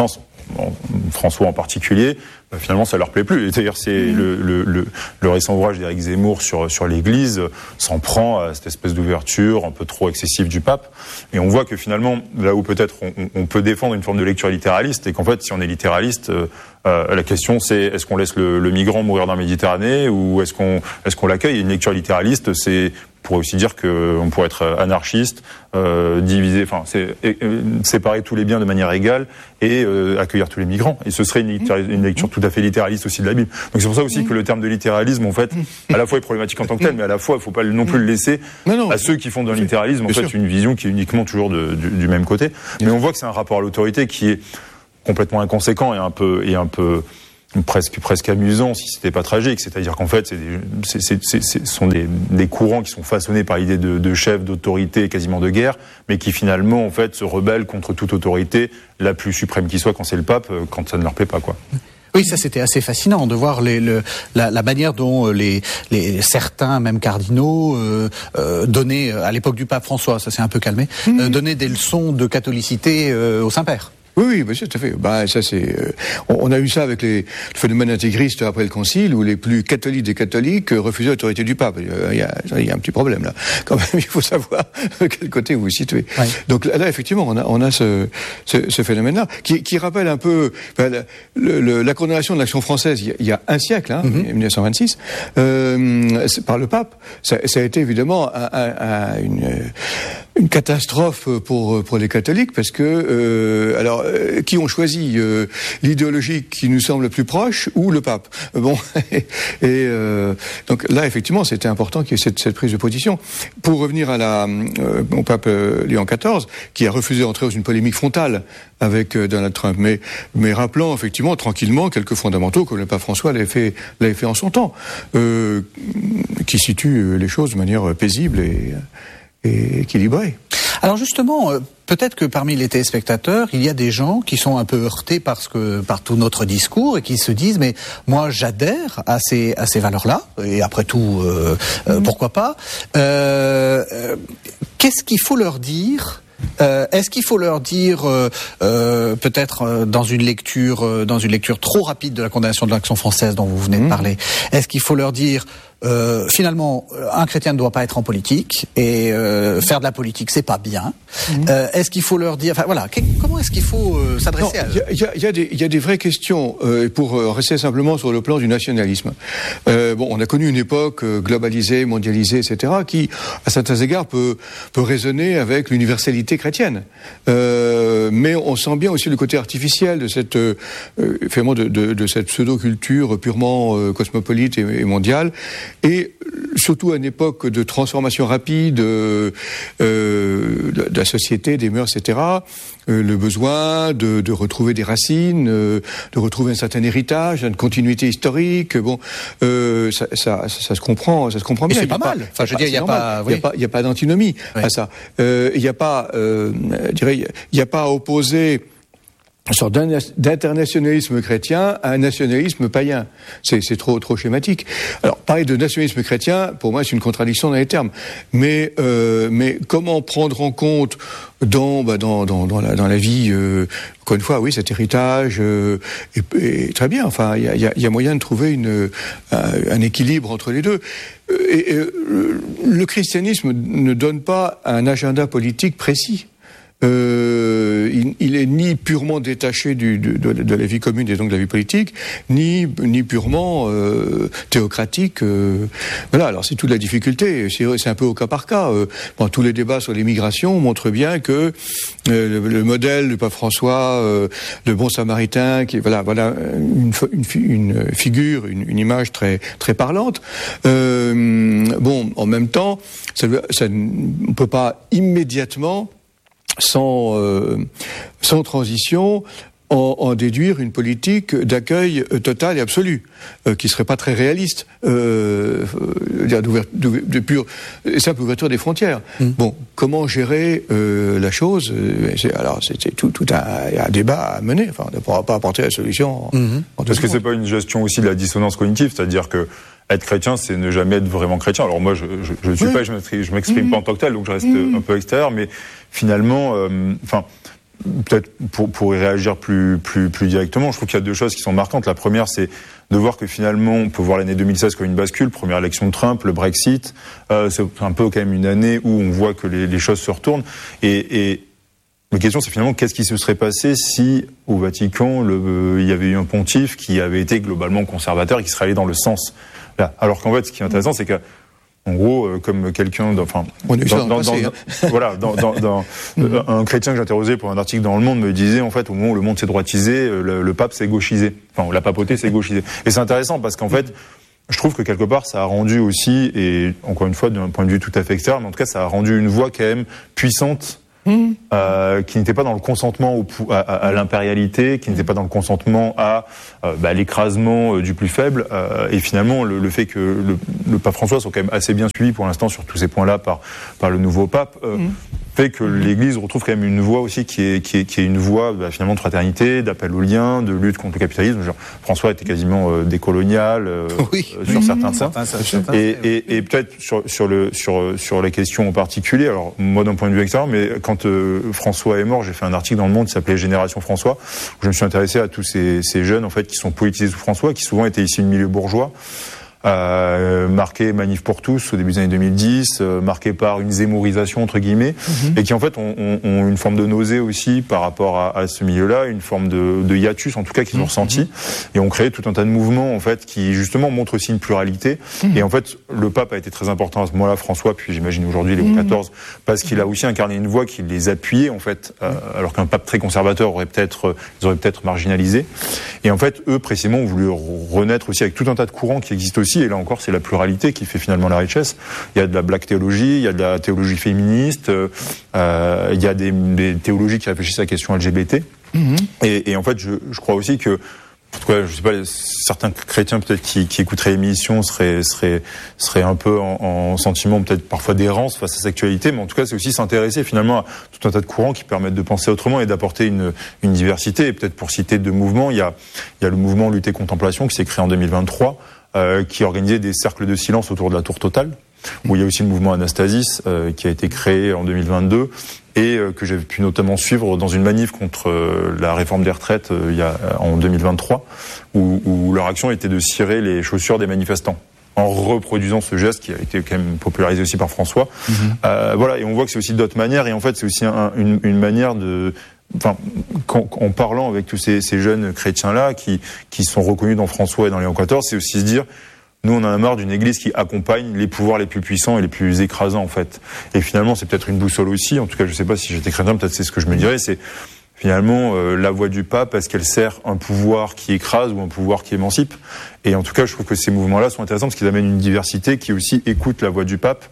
bon, François en particulier, bah, finalement ça leur plaît plus. Et d'ailleurs, c'est mmh. le, le, le, le récent ouvrage d'Éric Zemmour sur, sur l'Église s'en prend à cette espèce d'ouverture un peu trop excessive du pape. Et on voit que finalement, là où peut-être on, on peut défendre une forme de lecture littéraliste, et qu'en fait, si on est littéraliste, euh, euh, la question c'est est-ce qu'on laisse le, le migrant mourir dans la Méditerranée ou est-ce qu'on, est-ce qu'on l'accueille? Et une lecture littéraliste, c'est on pourrait aussi dire qu'on pourrait être anarchiste, euh, diviser, enfin, c'est, euh, séparer tous les biens de manière égale et euh, accueillir tous les migrants. Et ce serait une, une lecture tout à fait littéraliste aussi de la Bible. Donc c'est pour ça aussi que le terme de littéralisme, en fait, à la fois est problématique en tant que tel, mais à la fois, il ne faut pas non plus le laisser non, non, à ceux qui font d'un littéralisme, en fait, sûr. une vision qui est uniquement toujours de, du, du même côté. Mais on voit que c'est un rapport à l'autorité qui est complètement inconséquent et un peu, et un peu, presque presque amusant si c'était pas tragique, c'est-à-dire qu'en fait c'est des, c'est, c'est, c'est, ce sont des, des courants qui sont façonnés par l'idée de, de chef, d'autorité, quasiment de guerre, mais qui finalement en fait se rebellent contre toute autorité, la plus suprême qui soit, quand c'est le pape, quand ça ne leur plaît pas, quoi. Oui, ça c'était assez fascinant de voir les, le, la, la manière dont les, les certains, même cardinaux, euh, euh, donnaient à l'époque du pape François, ça s'est un peu calmé, mmh. euh, donnaient des leçons de catholicité euh, au Saint-Père. Oui, oui, bien sûr, tout à fait. Bah, ça c'est. Euh, on, on a eu ça avec les le phénomène intégriste après le Concile, où les plus catholiques des catholiques refusaient l'autorité du pape. Il y a, il y a un petit problème là. Quand même, il faut savoir quel côté vous vous situez. Oui. Donc là, effectivement, on a, on a ce, ce, ce phénomène-là qui, qui rappelle un peu ben, la, le, la condamnation de l'Action française il y a, il y a un siècle, hein, mm-hmm. dix-neuf cent vingt-six, euh, par le pape. Ça, ça a été évidemment un, un, un, une une catastrophe pour pour les catholiques parce que euh, alors euh, qui ont choisi euh, l'idéologie qui nous semble plus proche ou le pape. Bon et euh, donc là effectivement c'était important qu'il y ait cette, cette prise de position. Pour revenir à la euh, au pape euh, Léon quatorze qui a refusé d'entrer dans une polémique frontale avec euh, Donald Trump, mais mais rappelant effectivement tranquillement quelques fondamentaux comme le pape François l'avait fait l'avait fait en son temps, euh, qui situent les choses de manière paisible et et équilibré. Alors justement, euh, peut-être que parmi les téléspectateurs, il y a des gens qui sont un peu heurtés parce que par tout notre discours et qui se disent mais moi j'adhère à ces à ces valeurs-là et après tout euh, mmh. euh, pourquoi pas. Euh, euh, qu'est-ce qu'il faut leur dire? Euh, est-ce qu'il faut leur dire, euh, euh, peut-être euh, dans une lecture, euh, dans une lecture trop rapide de la condamnation de l'Action française dont vous venez de parler, est-ce qu'il faut leur dire euh, finalement un chrétien ne doit pas être en politique et euh, faire de la politique c'est pas bien. Mmh. Euh, est-ce qu'il faut leur dire, enfin voilà, que, comment est-ce qu'il faut euh, s'adresser non, à eux? Il y a, y, a y, y a des vraies questions euh, pour euh, rester simplement sur le plan du nationalisme. Euh, bon, on a connu une époque euh, globalisée, mondialisée, et cetera, qui à certains égards peut peut résonner avec l'universalité chrétienne. Euh, mais on sent bien aussi le côté artificiel de cette euh, finalement de, de, de cette pseudo-culture purement euh, cosmopolite et, et mondiale. Et surtout à une époque de transformation rapide euh, euh, de, de la société, des mœurs, et cetera, euh, le besoin de, de retrouver des racines, euh, de retrouver un certain héritage, une continuité historique. Bon, euh, ça, ça, ça, ça se comprend, ça se comprend bien. Et c'est pas mal. Enfin, je veux dire, il n'y a pas, il y a pas, il y a pas d'antinomie oui. à ça. Euh, il n'y a pas, euh, je dirais, il n'y a pas à opposer une sorte d'internationalisme chrétien à un nationalisme païen. C'est, c'est trop, trop schématique. Alors, parler de nationalisme chrétien, pour moi, c'est une contradiction dans les termes. Mais, euh, mais comment prendre en compte dans, bah, dans, dans, dans la, dans la vie, euh, encore une fois, oui, cet héritage, euh, est, est très bien. Enfin, il y a, y a, y a moyen de trouver une, un, un équilibre entre les deux. Et, et le christianisme ne donne pas un agenda politique précis. Euh, il, il est ni purement détaché du, de, de, de la vie commune et donc de la vie politique, ni, ni purement euh, théocratique. Euh, voilà, alors c'est toute la difficulté. C'est, c'est un peu au cas par cas. Euh, bon, tous les débats sur l'immigration montrent bien que euh, le, le modèle du pape François, euh, le bon Samaritain, qui voilà, voilà une, une, une figure, une, une image très très parlante. Euh, bon, en même temps, ça, ça, on peut pas immédiatement sans euh, sans transition en, en déduire une politique d'accueil total et absolu euh, qui serait pas très réaliste euh, euh, de, de pure simple ouverture des frontières. Mmh. Bon, comment gérer euh, la chose? c'est, alors c'est, c'est tout tout un, un débat à mener. Enfin, on ne pourra pas apporter la solution. En, mmh. en Parce que c'est pas une gestion aussi de la dissonance cognitive, c'est-à-dire que être chrétien, c'est ne jamais être vraiment chrétien. Alors moi, je ne suis oui. pas, je m'exprime, je m'exprime mmh. pas en tant que tel, donc je reste mmh. un peu extérieur, mais finalement, enfin, peut-être pour, pour y réagir plus, plus, plus directement, je trouve qu'il y a deux choses qui sont marquantes. La première, c'est de voir que finalement, on peut voir l'année deux mille seize comme une bascule, première élection de Trump, le Brexit, euh, c'est un peu quand même une année où on voit que les, les choses se retournent. Et, et la question, c'est finalement qu'est-ce qui se serait passé si au Vatican, le, euh, il y avait eu un pontife qui avait été globalement conservateur et qui serait allé dans le sens là. Alors qu'en fait, ce qui est intéressant, c'est que en gros, euh, comme quelqu'un, enfin, on est dans, dans, dans, hein. voilà, dans, dans, dans euh, un chrétien que j'interrogeais pour un article dans Le Monde me disait en fait, au moment où le monde s'est droitisé, le, le pape s'est gauchisé, enfin, la papauté s'est gauchisée. Et c'est intéressant parce qu'en fait, je trouve que quelque part, ça a rendu aussi, et encore une fois, d'un point de vue tout à fait extérieur, mais en tout cas, ça a rendu une voix quand même puissante. Mmh. Euh, qui n'était pas dans le consentement au, à, à, à l'impérialité, qui n'était pas dans le consentement à euh, bah, l'écrasement euh, du plus faible. Euh, et finalement, le, le fait que le, le pape François soit quand même assez bien suivi pour l'instant sur tous ces points-là par, par le nouveau pape, euh, mmh. fait que l'Église retrouve quand même une voix aussi qui est, qui est, qui est une voix bah, finalement de fraternité, d'appel au lien, de lutte contre le capitalisme. Genre, François était quasiment euh, décolonial euh, oui. euh, sur mmh. certains points. Certains, et, et, et peut-être sur, sur, le, sur, sur les questions en particulier, alors moi d'un point de vue extérieur, mais quand euh, François est mort, j'ai fait un article dans Le Monde qui s'appelait Génération François, où je me suis intéressé à tous ces, ces jeunes en fait qui sont politisés sous François, qui souvent étaient issus de milieux bourgeois. Euh, marqué Manif pour tous au début des années deux mille dix, euh, marqué par une zémorisation entre guillemets, mmh. et qui en fait ont, ont, ont une forme de nausée aussi par rapport à, à ce milieu-là, une forme de, de hiatus en tout cas qu'ils ont mmh. ressenti, et ont créé tout un tas de mouvements en fait qui justement montrent aussi une pluralité. Mmh. Et en fait, le pape a été très important à ce moment-là, François, puis j'imagine aujourd'hui Léon quatorze, parce qu'il a aussi incarné une voix qui les appuyait en fait, euh, alors qu'un pape très conservateur aurait peut-être, ils auraient peut-être marginalisé. Et en fait, eux précisément ont voulu renaître aussi avec tout un tas de courants qui existent aussi. Et là encore, c'est la pluralité qui fait finalement la richesse. Il y a de la black théologie, il y a de la théologie féministe, euh, il y a des, des théologies qui réfléchissent à la question L G B T. Mm-hmm. Et, et en fait, je, je crois aussi que, en tout cas, je sais pas, certains chrétiens peut-être qui, qui écouteraient l'émission seraient, seraient, seraient un peu en, en sentiment peut-être parfois d'errance face à cette actualité, mais en tout cas, c'est aussi s'intéresser finalement à tout un tas de courants qui permettent de penser autrement et d'apporter une, une diversité. Et peut-être pour citer deux mouvements, il y a, il y a le mouvement Lutte et Contemplation qui s'est créé en deux mille vingt-trois. Euh, qui organisait des cercles de silence autour de la Tour Totale, où il y a aussi le mouvement Anastasis euh, qui a été créé en deux mille vingt-deux et euh, que j'ai pu notamment suivre dans une manif contre euh, la réforme des retraites euh, il y a, en deux mille vingt-trois, où, où leur action était de cirer les chaussures des manifestants en reproduisant ce geste qui a été quand même popularisé aussi par François. Mmh. Euh, voilà, et on voit que c'est aussi d'autres manières, et en fait c'est aussi un, une, une manière de... Enfin, quand, en parlant avec tous ces, ces jeunes chrétiens-là qui, qui sont reconnus dans François et dans Léon quatorze, c'est aussi se dire, nous on en a marre d'une église qui accompagne les pouvoirs les plus puissants et les plus écrasants en fait. Et finalement c'est peut-être une boussole aussi, en tout cas je sais pas si j'étais chrétien, peut-être c'est ce que je me dirais, c'est finalement euh, la voix du pape, est-ce qu'elle sert un pouvoir qui écrase ou un pouvoir qui émancipe? Et en tout cas je trouve que ces mouvements-là sont intéressants parce qu'ils amènent une diversité qui aussi écoute la voix du pape,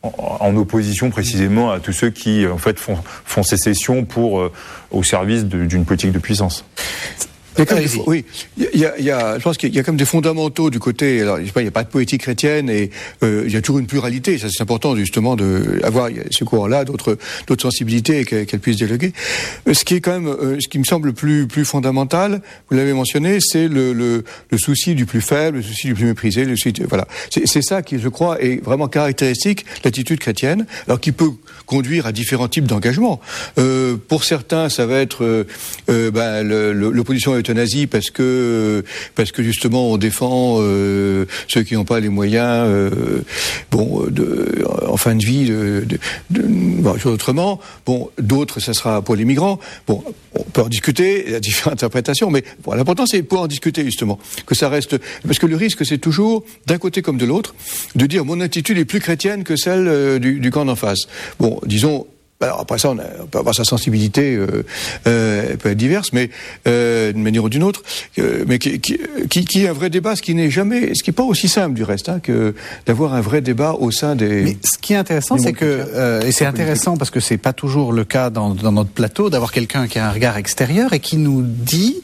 en opposition précisément à tous ceux qui en fait font, font sécession pour euh, au service de, d'une politique de puissance. Il y a quand même des, oui, il y a, il y a, je pense qu'il y a comme des fondamentaux du côté. Alors, je sais pas, il n'y a pas de politique chrétienne et euh, il y a toujours une pluralité. Ça, c'est important justement de avoir ce courant-là, d'autres, d'autres sensibilités et qu'elles, qu'elles puissent dialoguer. Ce qui est quand même, euh, ce qui me semble plus, plus fondamental, vous l'avez mentionné, c'est le, le, le souci du plus faible, le souci du plus méprisé. Le souci, voilà, c'est, c'est ça qui, je crois, est vraiment caractéristique de l'attitude chrétienne. Alors, qui peut conduire à différents types d'engagement. Euh, pour certains, ça va être euh, euh, ben, le, le, l'opposition à l'euthanasie parce que parce que justement on défend euh, ceux qui n'ont pas les moyens, euh, bon, de, en fin de vie, de, de, de, bon, autrement. Bon, d'autres, ça sera pour les migrants. Bon, on peut en discuter, il y a différentes interprétations, mais bon, l'important c'est pour en discuter justement, que ça reste, parce que le risque c'est toujours d'un côté comme de l'autre de dire mon attitude est plus chrétienne que celle euh, du, du camp d'en face. Bon. Disons, alors après ça, on, a, on peut avoir sa sensibilité, euh, euh, elle peut être diverse, mais euh, d'une manière ou d'une autre, euh, mais qui, qui, qui, qui est un vrai débat, ce qui n'est jamais, ce qui n'est pas aussi simple du reste, hein, que d'avoir un vrai débat au sein des. Mais ce qui est intéressant, c'est que, euh, et c'est intéressant parce que c'est pas toujours le cas dans, dans notre plateau, d'avoir quelqu'un qui a un regard extérieur et qui nous dit.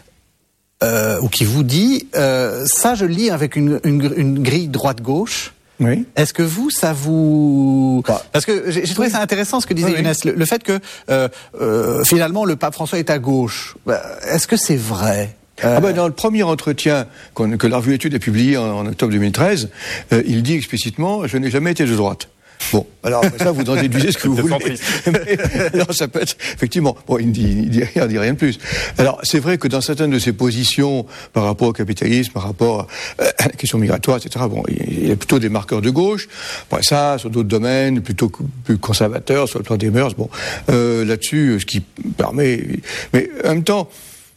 Euh, ou qui vous dit, euh, ça je lis avec une, une, une grille droite-gauche. Oui. Est-ce que vous, ça vous... Parce que j'ai, j'ai trouvé ça intéressant ce que disait oui, Younes, oui. le, le fait que euh, euh, finalement le pape François est à gauche. Est-ce que c'est vrai ? Euh... Ah ben dans le premier entretien qu'on, que la revue Études a publié en, en octobre deux mille treize, euh, il dit explicitement « Je n'ai jamais été de droite ». Bon, alors après ça, vous en déduisez ce que vous voulez. Mais, non, ça peut être, effectivement, bon, il ne dit, il dit rien, il dit rien de plus. Alors, c'est vrai que dans certaines de ses positions, par rapport au capitalisme, par rapport à la question migratoire, et cetera, bon, il y a plutôt des marqueurs de gauche. Après ça, sur d'autres domaines, plutôt plus conservateurs, sur le plan des mœurs, bon, euh, là-dessus, ce qui permet, mais en même temps,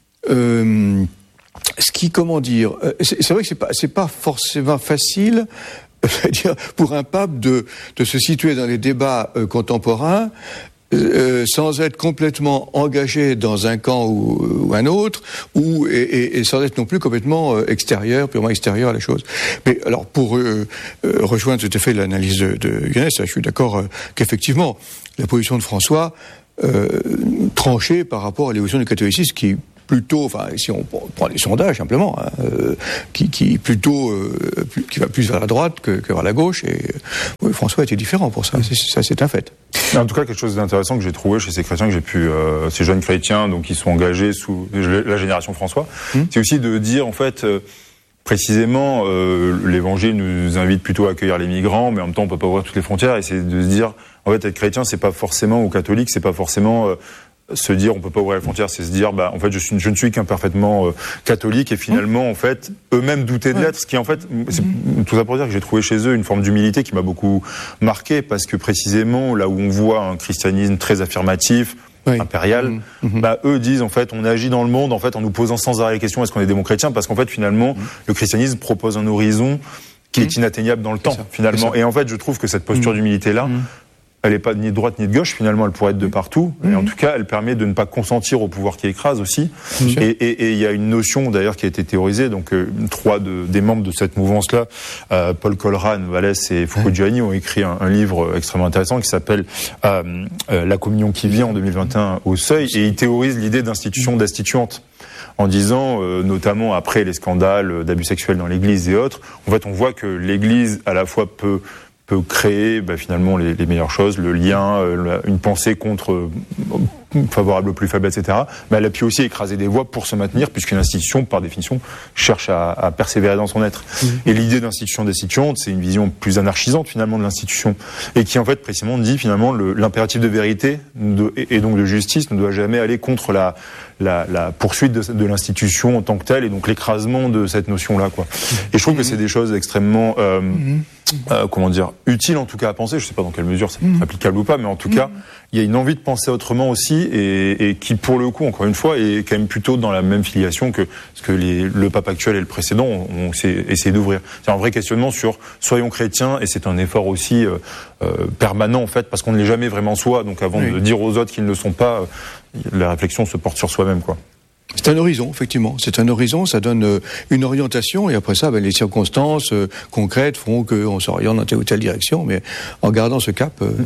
euh, ce qui, comment dire, c'est, c'est vrai que c'est pas, c'est pas forcément facile, c'est-à-dire pour un pape de, de se situer dans les débats euh, contemporains euh, sans être complètement engagé dans un camp ou, ou un autre, ou et, et, et sans être non plus complètement euh, extérieur, purement extérieur à la chose. Mais alors pour euh, euh, rejoindre tout à fait l'analyse de, de Younes, je suis d'accord euh, qu'effectivement la position de François euh, tranchée par rapport à l'évolution du catholicisme qui plutôt, enfin, si on prend les sondages simplement, hein, euh, qui, qui plutôt, euh, plus, qui va plus vers la droite que, que vers la gauche. Et euh, François était différent pour ça. C'est, ça, c'est un fait. En tout cas, quelque chose d'intéressant que j'ai trouvé chez ces chrétiens que j'ai pu, euh, ces jeunes chrétiens, donc qui sont engagés sous la génération François, mmh. c'est aussi de dire en fait. Euh, Précisément, euh, l'Évangile nous invite plutôt à accueillir les migrants, mais en même temps, on peut pas ouvrir toutes les frontières. Et c'est de se dire, en fait, être chrétien, c'est pas forcément ou catholique, c'est pas forcément euh, se dire, on peut pas ouvrir les frontières, c'est se dire, bah, en fait, je, suis, je ne suis qu'un parfaitement euh, catholique. Et finalement, en fait, eux-mêmes douter de l'être. Ce qui, en fait, c'est tout ça pour dire que j'ai trouvé chez eux une forme d'humilité qui m'a beaucoup marqué, parce que précisément, là où on voit un christianisme très affirmatif, oui. impérial, mmh. bah, eux disent en fait on agit dans le monde en fait en nous posant sans arrêt les questions est-ce qu'on est des bons chrétiens, parce qu'en fait finalement mmh. le christianisme propose un horizon qui mmh. est inatteignable dans le temps finalement, et en fait je trouve que cette posture mmh. d'humilité là mmh. elle n'est pas ni de droite ni de gauche, finalement elle pourrait être de partout, mmh. et en tout cas elle permet de ne pas consentir au pouvoir qui écrase aussi, mmh. et il y a une notion d'ailleurs qui a été théorisée, donc euh, trois de, des membres de cette mouvance là, euh, Paul Colran, Vallès et Foucault Giuliani ont écrit un, un livre extrêmement intéressant qui s'appelle euh, euh, La communion qui vient en deux mille vingt et un au Seuil, et ils théorisent l'idée d'institution destituante en disant, euh, notamment après les scandales d'abus sexuels dans l'Église et autres, en fait on voit que l'Église à la fois peut peut créer bah, finalement les, les meilleures choses, le lien, euh, une pensée contre euh, favorable aux plus faibles, et cetera. Mais elle a pu aussi écraser des voix pour se maintenir, puisqu'une institution, par définition, cherche à, à persévérer dans son être. Mmh. Et l'idée d'institution destituante, c'est une vision plus anarchisante finalement de l'institution, et qui en fait précisément dit finalement le, l'impératif de vérité de, et, et donc de justice ne doit jamais aller contre la, la, la poursuite de, de l'institution en tant que telle, et donc l'écrasement de cette notion-là, quoi. Mmh. Et je trouve mmh. que c'est des choses extrêmement euh, mmh. Euh, comment dire, utile en tout cas à penser, je sais pas dans quelle mesure c'est mmh. applicable ou pas, mais en tout mmh. cas, il y a une envie de penser autrement aussi, et, et qui pour le coup, encore une fois, est quand même plutôt dans la même filiation que ce que les, le pape actuel et le précédent ont, ont essayé d'ouvrir. C'est un vrai questionnement sur soyons chrétiens, et c'est un effort aussi euh, euh, permanent en fait, parce qu'on ne l'est jamais vraiment soi, donc avant oui. de dire aux autres qu'ils ne le sont pas, euh, la réflexion se porte sur soi-même, quoi. C'est un horizon, effectivement. C'est un horizon, ça donne euh, une orientation, et après ça, ben, les circonstances euh, concrètes font qu'on s'oriente dans telle ou telle direction, mais en gardant ce cap... Euh...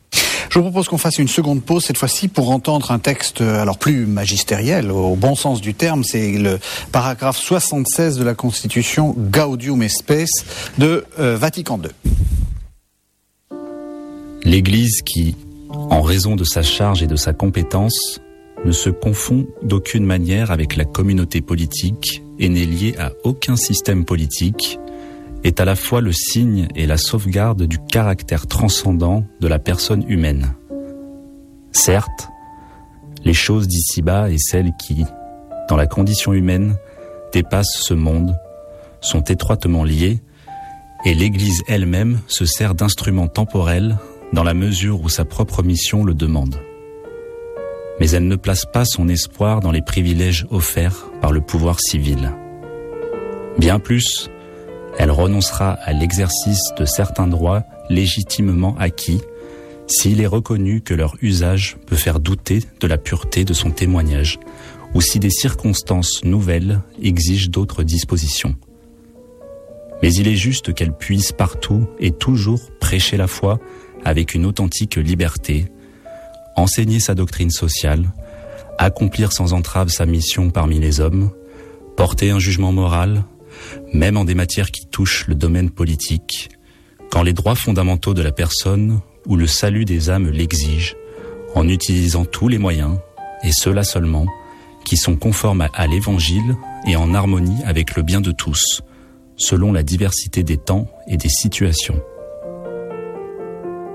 Je vous propose qu'on fasse une seconde pause, cette fois-ci, pour entendre un texte, alors plus magistériel, au bon sens du terme. C'est le paragraphe soixante-seize de la Constitution Gaudium et Spes de euh, Vatican deux. L'Église qui, en raison de sa charge et de sa compétence, ne se confond d'aucune manière avec la communauté politique et n'est liée à aucun système politique, est à la fois le signe et la sauvegarde du caractère transcendant de la personne humaine. Certes, les choses d'ici-bas et celles qui, dans la condition humaine, dépassent ce monde, sont étroitement liées, et l'Église elle-même se sert d'instruments temporels dans la mesure où sa propre mission le demande. Mais elle ne place pas son espoir dans les privilèges offerts par le pouvoir civil. Bien plus, elle renoncera à l'exercice de certains droits légitimement acquis s'il est reconnu que leur usage peut faire douter de la pureté de son témoignage ou si des circonstances nouvelles exigent d'autres dispositions. Mais il est juste qu'elle puisse partout et toujours prêcher la foi avec une authentique liberté, enseigner sa doctrine sociale, accomplir sans entrave sa mission parmi les hommes, porter un jugement moral, même en des matières qui touchent le domaine politique, quand les droits fondamentaux de la personne ou le salut des âmes l'exigent, en utilisant tous les moyens, et ceux-là seulement, qui sont conformes à l'Évangile et en harmonie avec le bien de tous, selon la diversité des temps et des situations.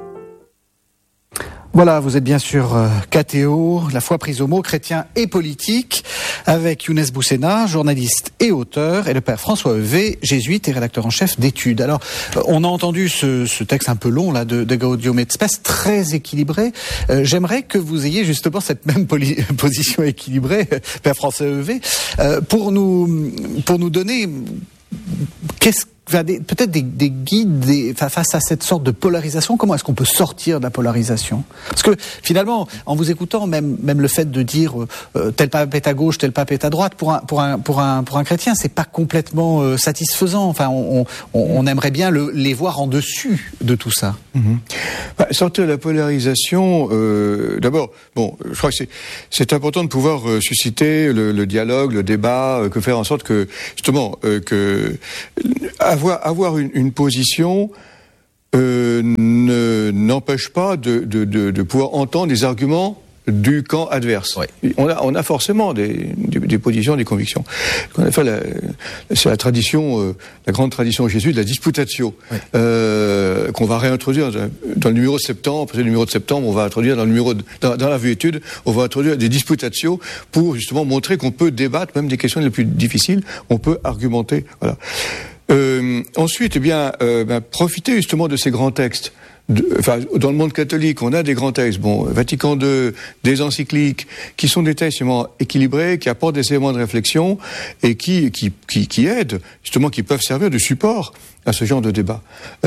Voilà, vous êtes bien sûr euh, K T O, la foi prise au mot, chrétien et politique, avec Younes Boussena, journaliste et auteur, et le père François Heuvet, jésuite et rédacteur en chef d'études. Alors, euh, on a entendu ce, ce texte un peu long là de, de Gaudium et Spes, très équilibré. Euh, j'aimerais que vous ayez justement cette même poli- position équilibrée, père François Heuvet, euh, pour nous pour nous donner qu'est-ce peut-être des, des guides des, face à cette sorte de polarisation. Comment est-ce qu'on peut sortir de la polarisation? Parce que finalement, en vous écoutant, même même le fait de dire euh, tel pape est à gauche, tel pape est à droite, pour un pour un pour un pour un chrétien, c'est pas complètement euh, satisfaisant. Enfin, on, on, on aimerait bien le, les voir en dessus de tout ça. Mm-hmm. Bah, sortir de la polarisation. Euh, d'abord, bon, je crois que c'est c'est important de pouvoir euh, susciter le, le dialogue, le débat, euh, que faire en sorte que justement euh, que Avoir, avoir une, une position euh, ne, n'empêche pas de, de, de, de pouvoir entendre des arguments du camp adverse. Oui. On a, on a forcément des, des, des positions, des convictions. On a fait la, c'est la tradition, euh, la grande tradition jésuite de la disputatio, oui. euh, qu'on va réintroduire dans le numéro de septembre. Parce que le numéro de septembre, on va introduire dans le numéro de, dans, dans la vue étude, on va introduire des disputatio pour justement montrer qu'on peut débattre même des questions les plus difficiles. On peut argumenter. Voilà. Euh, ensuite, eh bien, euh, ben, profiter justement de ces grands textes. De, enfin, dans le monde catholique, on a des grands textes. Bon, Vatican deux, des encycliques, qui sont des textes justement équilibrés, qui apportent des éléments de réflexion et qui, qui, qui, qui aident justement, qui peuvent servir de support à ce genre de débat.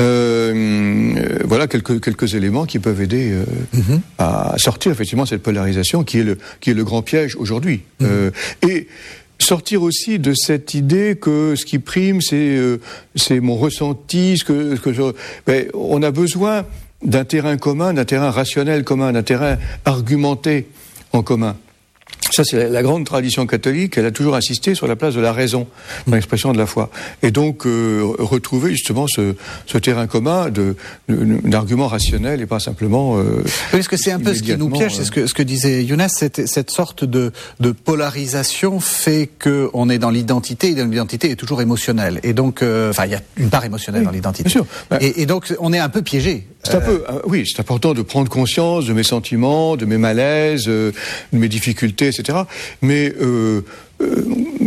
Euh, voilà quelques quelques éléments qui peuvent aider euh, mm-hmm. à sortir effectivement cette polarisation qui est le qui est le grand piège aujourd'hui. Mm-hmm. Euh, et sortir aussi de cette idée que ce qui prime, c'est euh, c'est mon ressenti, ce que, ce que je... Ben, on a besoin d'un terrain commun, d'un terrain rationnel commun, d'un terrain argumenté en commun. Ça, c'est la, la grande tradition catholique. Elle a toujours insisté sur la place de la raison dans l'expression de la foi. Et donc, euh, retrouver justement ce, ce terrain commun de, de, d'arguments rationnels et pas simplement... Euh, Parce que c'est un peu ce qui nous piège, c'est ce que, ce que disait Younes, cette, cette sorte de, de polarisation fait qu'on est dans l'identité, et l'identité est toujours émotionnelle. Et donc, euh, enfin, il y a une part émotionnelle oui, dans l'identité. Bien sûr. Et, et donc, on est un peu piégé. C'est un peu, euh, oui, c'est important de prendre conscience de mes sentiments, de mes malaises, euh, de mes difficultés, et cetera. Mais euh, euh,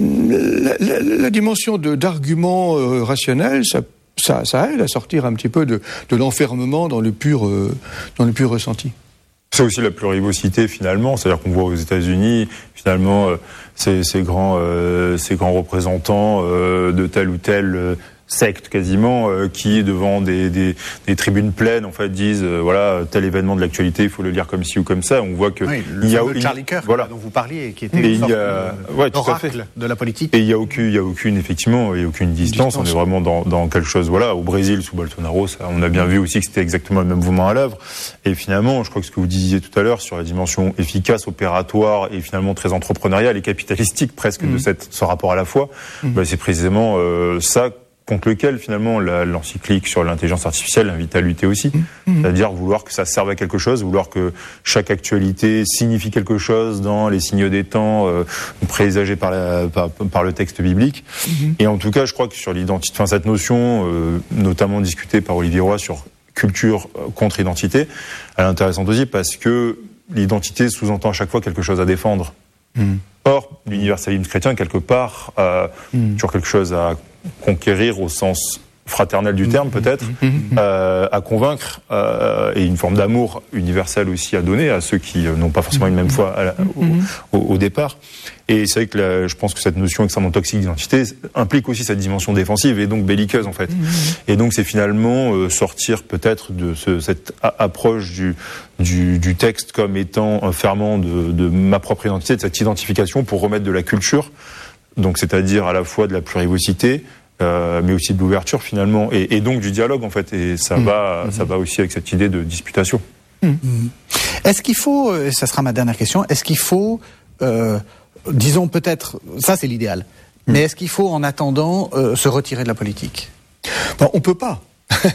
la, la, la dimension de, d'arguments euh, rationnels, ça, ça, ça aide à sortir un petit peu de, de l'enfermement dans le pur, euh, dans le pur ressenti. C'est aussi la plurivocité finalement, c'est-à-dire qu'on voit aux États-Unis finalement euh, ces, ces grands, euh, ces grands représentants euh, de tel ou tel euh, secte quasiment euh, qui devant des, des, des tribunes pleines en fait disent euh, voilà tel événement de l'actualité il faut le lire comme ci ou comme ça. On voit que oui, le il y a Charlie Kirk voilà. dont vous parliez qui était une sorte a, ouais, d'oracle de la politique. Et il y a aucune il y a aucune effectivement il y a aucune distance, distance. On est vraiment dans, dans quelque chose voilà au Brésil sous Bolsonaro ça, on a bien vu aussi que c'était exactement le même mouvement à l'œuvre et finalement je crois que ce que vous disiez tout à l'heure sur la dimension efficace opératoire et finalement très entrepreneuriale et capitalistique presque mmh. de cette ce rapport à la foi mmh. bah, c'est précisément euh, ça contre lequel, finalement, la, l'encyclique sur l'intelligence artificielle invite à lutter aussi. Mmh. C'est-à-dire vouloir que ça serve à quelque chose, vouloir que chaque actualité signifie quelque chose dans les signes des temps euh, présagés par, la, par, par le texte biblique. Mmh. Et en tout cas, je crois que sur l'identité, enfin, cette notion, euh, notamment discutée par Olivier Roy sur culture contre identité, elle est intéressante aussi parce que l'identité sous-entend à chaque fois quelque chose à défendre. Mmh. Or, l'universalisme chrétien, quelque part, euh, mmh. sur quelque chose à conquérir au sens fraternel du terme peut-être, mmh, mmh, mmh. Euh, à convaincre euh, et une forme d'amour universel aussi à donner à ceux qui euh, n'ont pas forcément une même foi à la, au, au, au départ. Et c'est vrai que la, je pense que cette notion extrêmement toxique d'identité implique aussi cette dimension défensive et donc belliqueuse en fait. Mmh. Et donc c'est finalement euh, sortir peut-être de ce, cette a- approche du, du, du texte comme étant un ferment de, de ma propre identité, de cette identification pour remettre de la culture. Donc, c'est-à-dire à la fois de la plurivocité, euh, mais aussi de l'ouverture finalement, et, et donc du dialogue en fait. Et ça mmh. va, mmh. ça va aussi avec cette idée de disputation. Mmh. Est-ce qu'il faut, et ça sera ma dernière question, est-ce qu'il faut, euh, disons peut-être, ça c'est l'idéal, mmh. mais est-ce qu'il faut en attendant euh, se retirer de la politique ? Bon, on peut pas.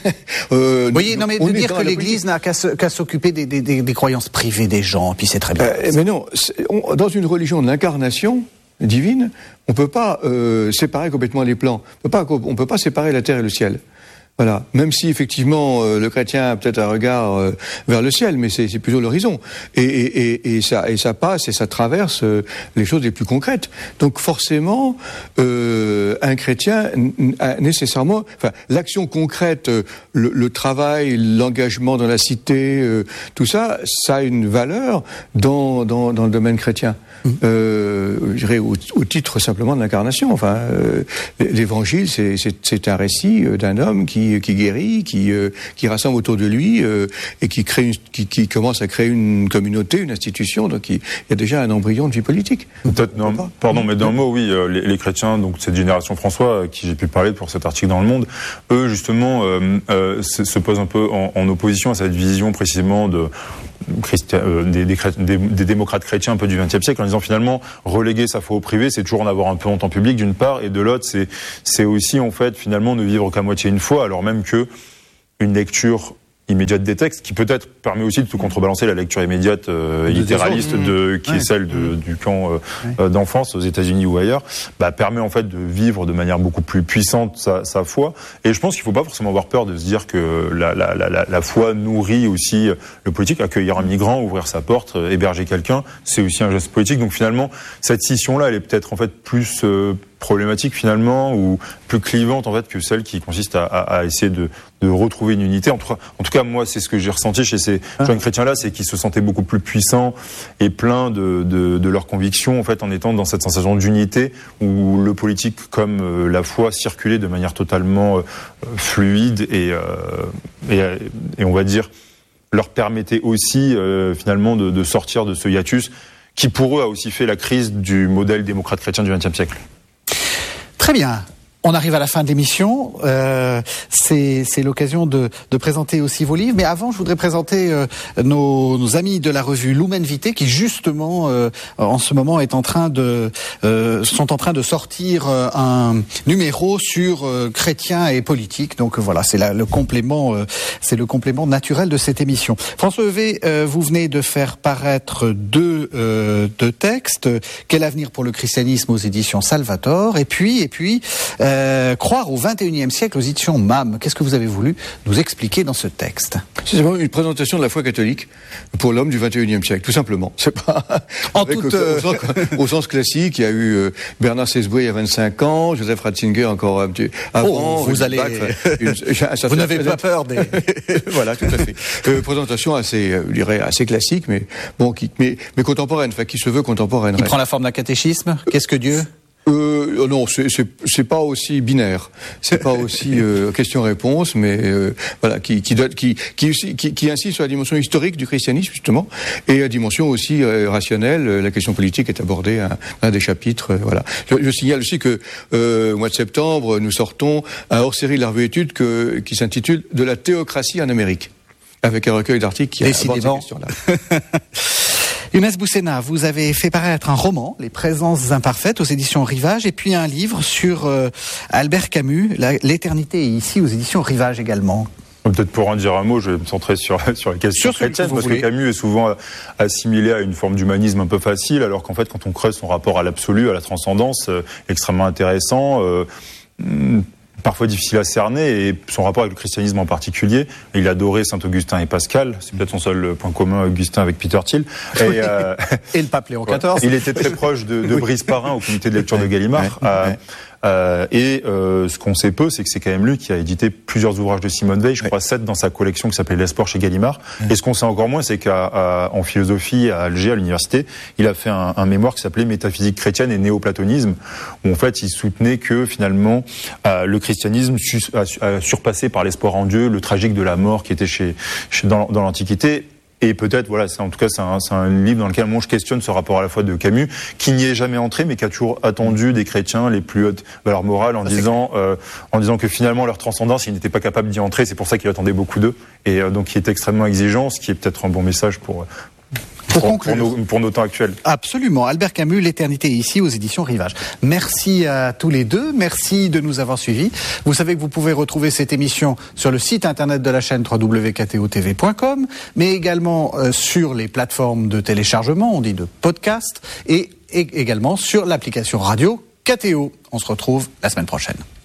euh, Vous voyez, non mais de dire que l'Église n'a qu'à, se, qu'à s'occuper des, des, des, des croyances privées des gens, puis c'est très bien. Euh, mais non, on, dans une religion de l'incarnation divine, on peut pas euh, séparer complètement les plans. On peut pas, on peut pas séparer la terre et le ciel. Voilà. Même si effectivement euh, le chrétien a peut-être un regard euh, vers le ciel, mais c'est, c'est plutôt l'horizon. Et, et, et, et ça, et ça passe et ça traverse euh, les choses les plus concrètes. Donc forcément, euh, un chrétien a nécessairement, enfin, l'action concrète, euh, le, le travail, l'engagement dans la cité, euh, tout ça, ça a une valeur dans dans, dans le domaine chrétien. Mmh. Euh, je dirais au, au titre simplement de l'incarnation. Enfin, euh, l'évangile, c'est, c'est, c'est un récit d'un homme qui, qui guérit, qui, euh, qui rassemble autour de lui euh, et qui crée, une, qui, qui commence à créer une communauté, une institution. Donc, il, il y a déjà un embryon de vie politique. Peut-être, non, pardon, mais d'un mot, oui, les, les chrétiens, donc cette génération François, à qui j'ai pu parler pour cet article dans Le Monde, eux, justement, euh, euh, se, se posent un peu en, en opposition à cette vision précisément de Christian, euh, des, des, des, des démocrates chrétiens un peu du vingtième siècle, en disant finalement reléguer sa foi au privé, c'est toujours en avoir un peu en temps public d'une part, et de l'autre, c'est c'est aussi en fait finalement ne vivre qu'à moitié une foi, alors même que une lecture immédiate des textes, qui peut-être permet aussi de tout contrebalancer la lecture immédiate euh, littéraliste de qui ouais. est celle de, du camp euh, ouais. d'enfance aux États-Unis ou ailleurs, bah, permet en fait de vivre de manière beaucoup plus puissante sa, sa foi. Et je pense qu'il ne faut pas forcément avoir peur de se dire que la, la, la, la foi nourrit aussi le politique. Accueillir un migrant, ouvrir sa porte, héberger quelqu'un, c'est aussi un geste politique. Donc finalement, cette scission-là, elle est peut-être en fait plus euh, problématique finalement, ou plus clivante en fait que celle qui consiste à, à, à essayer de, de retrouver une unité. En tout cas, en tout cas, moi, c'est ce que j'ai ressenti chez ces ah. jeunes chrétiens-là, c'est qu'ils se sentaient beaucoup plus puissants et pleins de, de, de leurs convictions en fait, en étant dans cette sensation d'unité où le politique comme euh, la foi circulait de manière totalement euh, fluide et, euh, et, et on va dire leur permettait aussi euh, finalement de, de sortir de ce hiatus qui pour eux a aussi fait la crise du modèle démocrate chrétien du vingtième siècle. Très bien. On arrive à la fin de l'émission. Euh, c'est, c'est l'occasion de, de présenter aussi vos livres. Mais avant, je voudrais présenter euh, nos, nos amis de la revue Lumen Vitae, qui justement, euh, en ce moment, est en train de, euh, sont en train de sortir euh, un numéro sur euh, chrétiens et politique. Donc voilà, c'est la, le complément, euh, c'est le complément naturel de cette émission. François Heuvet, euh, vous venez de faire paraître deux, euh, deux textes. Quel avenir pour le christianisme aux éditions Salvator. Et puis, et puis. Euh, Euh, croire au vingt et unième siècle aux éditions M A M. Qu'est-ce que vous avez voulu nous expliquer dans ce texte ? C'est vraiment une présentation de la foi catholique pour l'homme du vingt et unième siècle, tout simplement. C'est pas en toute, au, au, sens, au sens classique. Il y a eu euh, Bernard Sesboué il y a vingt-cinq ans, Joseph Ratzinger encore un petit avant. Oh, vous allez, bac, une, vous n'avez pas peur des. Voilà, tout à fait. Euh, présentation assez, euh, je dirais, assez classique, mais bon, qui, mais, mais contemporaine, enfin, qui se veut contemporaine. Il prend la forme d'un catéchisme. Qu'est-ce que Dieu ? Euh, non, c'est, c'est, c'est pas aussi binaire, c'est pas aussi euh, question-réponse, mais euh, voilà, qui qui, donne, qui qui qui qui insiste sur la dimension historique du christianisme justement, et la dimension aussi euh, rationnelle. La question politique est abordée à un des chapitres. Euh, voilà. Je, je signale aussi que euh, au mois de septembre, nous sortons un hors-série de la revue Études que, qui s'intitule « De la théocratie en Amérique », avec un recueil d'articles qui aborde ces questions-là. Younes Boussena, vous avez fait paraître un roman, Les Présences imparfaites, aux éditions Rivage, et puis un livre sur euh, Albert Camus, la, L'éternité est ici, aux éditions Rivage également. Peut-être pour en dire un mot, je vais me centrer sur, sur la question chrétienne, parce voulez. que Camus est souvent assimilé à une forme d'humanisme un peu facile, alors qu'en fait, quand on creuse son rapport à l'absolu, à la transcendance, euh, extrêmement intéressant, euh, parfois difficile à cerner, et son rapport avec le christianisme en particulier. Il adorait Saint-Augustin et Pascal, c'est peut-être son seul point commun, Augustin, avec Peter Thiel. Et, euh, et le pape Léon quatorze. Il était très proche de, de Brice Parrain au comité de lecture de Gallimard. Ouais, euh, ouais. Euh, et euh, ce qu'on sait peu, c'est que c'est quand même lui qui a édité plusieurs ouvrages de Simone Veil, je crois sept dans sa collection qui s'appelait L'Espoir chez Gallimard. Ouais. Et ce qu'on sait encore moins, c'est qu'en philosophie à Alger, à l'université, il a fait un, un mémoire qui s'appelait Métaphysique chrétienne et néoplatonisme, où en fait il soutenait que finalement euh, le christianisme a, a surpassé par l'espoir en Dieu le tragique de la mort qui était chez, chez dans, dans l'Antiquité. Et peut-être, voilà, c'est, en tout cas, c'est un, c'est un livre dans lequel moi je questionne ce rapport à la foi de Camus, qui n'y est jamais entré, mais qui a toujours attendu des chrétiens les plus hautes valeurs morales, en disant, euh, en disant que finalement leur transcendance, ils n'étaient pas capables d'y entrer. C'est pour ça qu'il attendait beaucoup d'eux, et euh, donc il est extrêmement exigeant, ce qui est peut-être un bon message pour. Pour, pour, pour, nos, pour nos temps actuels. Absolument. Albert Camus, L'éternité est ici, aux éditions Rivage. Merci à tous les deux. Merci de nous avoir suivis. Vous savez que vous pouvez retrouver cette émission sur le site internet de la chaîne w w w point k t o t v point com, mais également euh, sur les plateformes de téléchargement, on dit de podcast, et, et également sur l'application radio K T O. On se retrouve la semaine prochaine.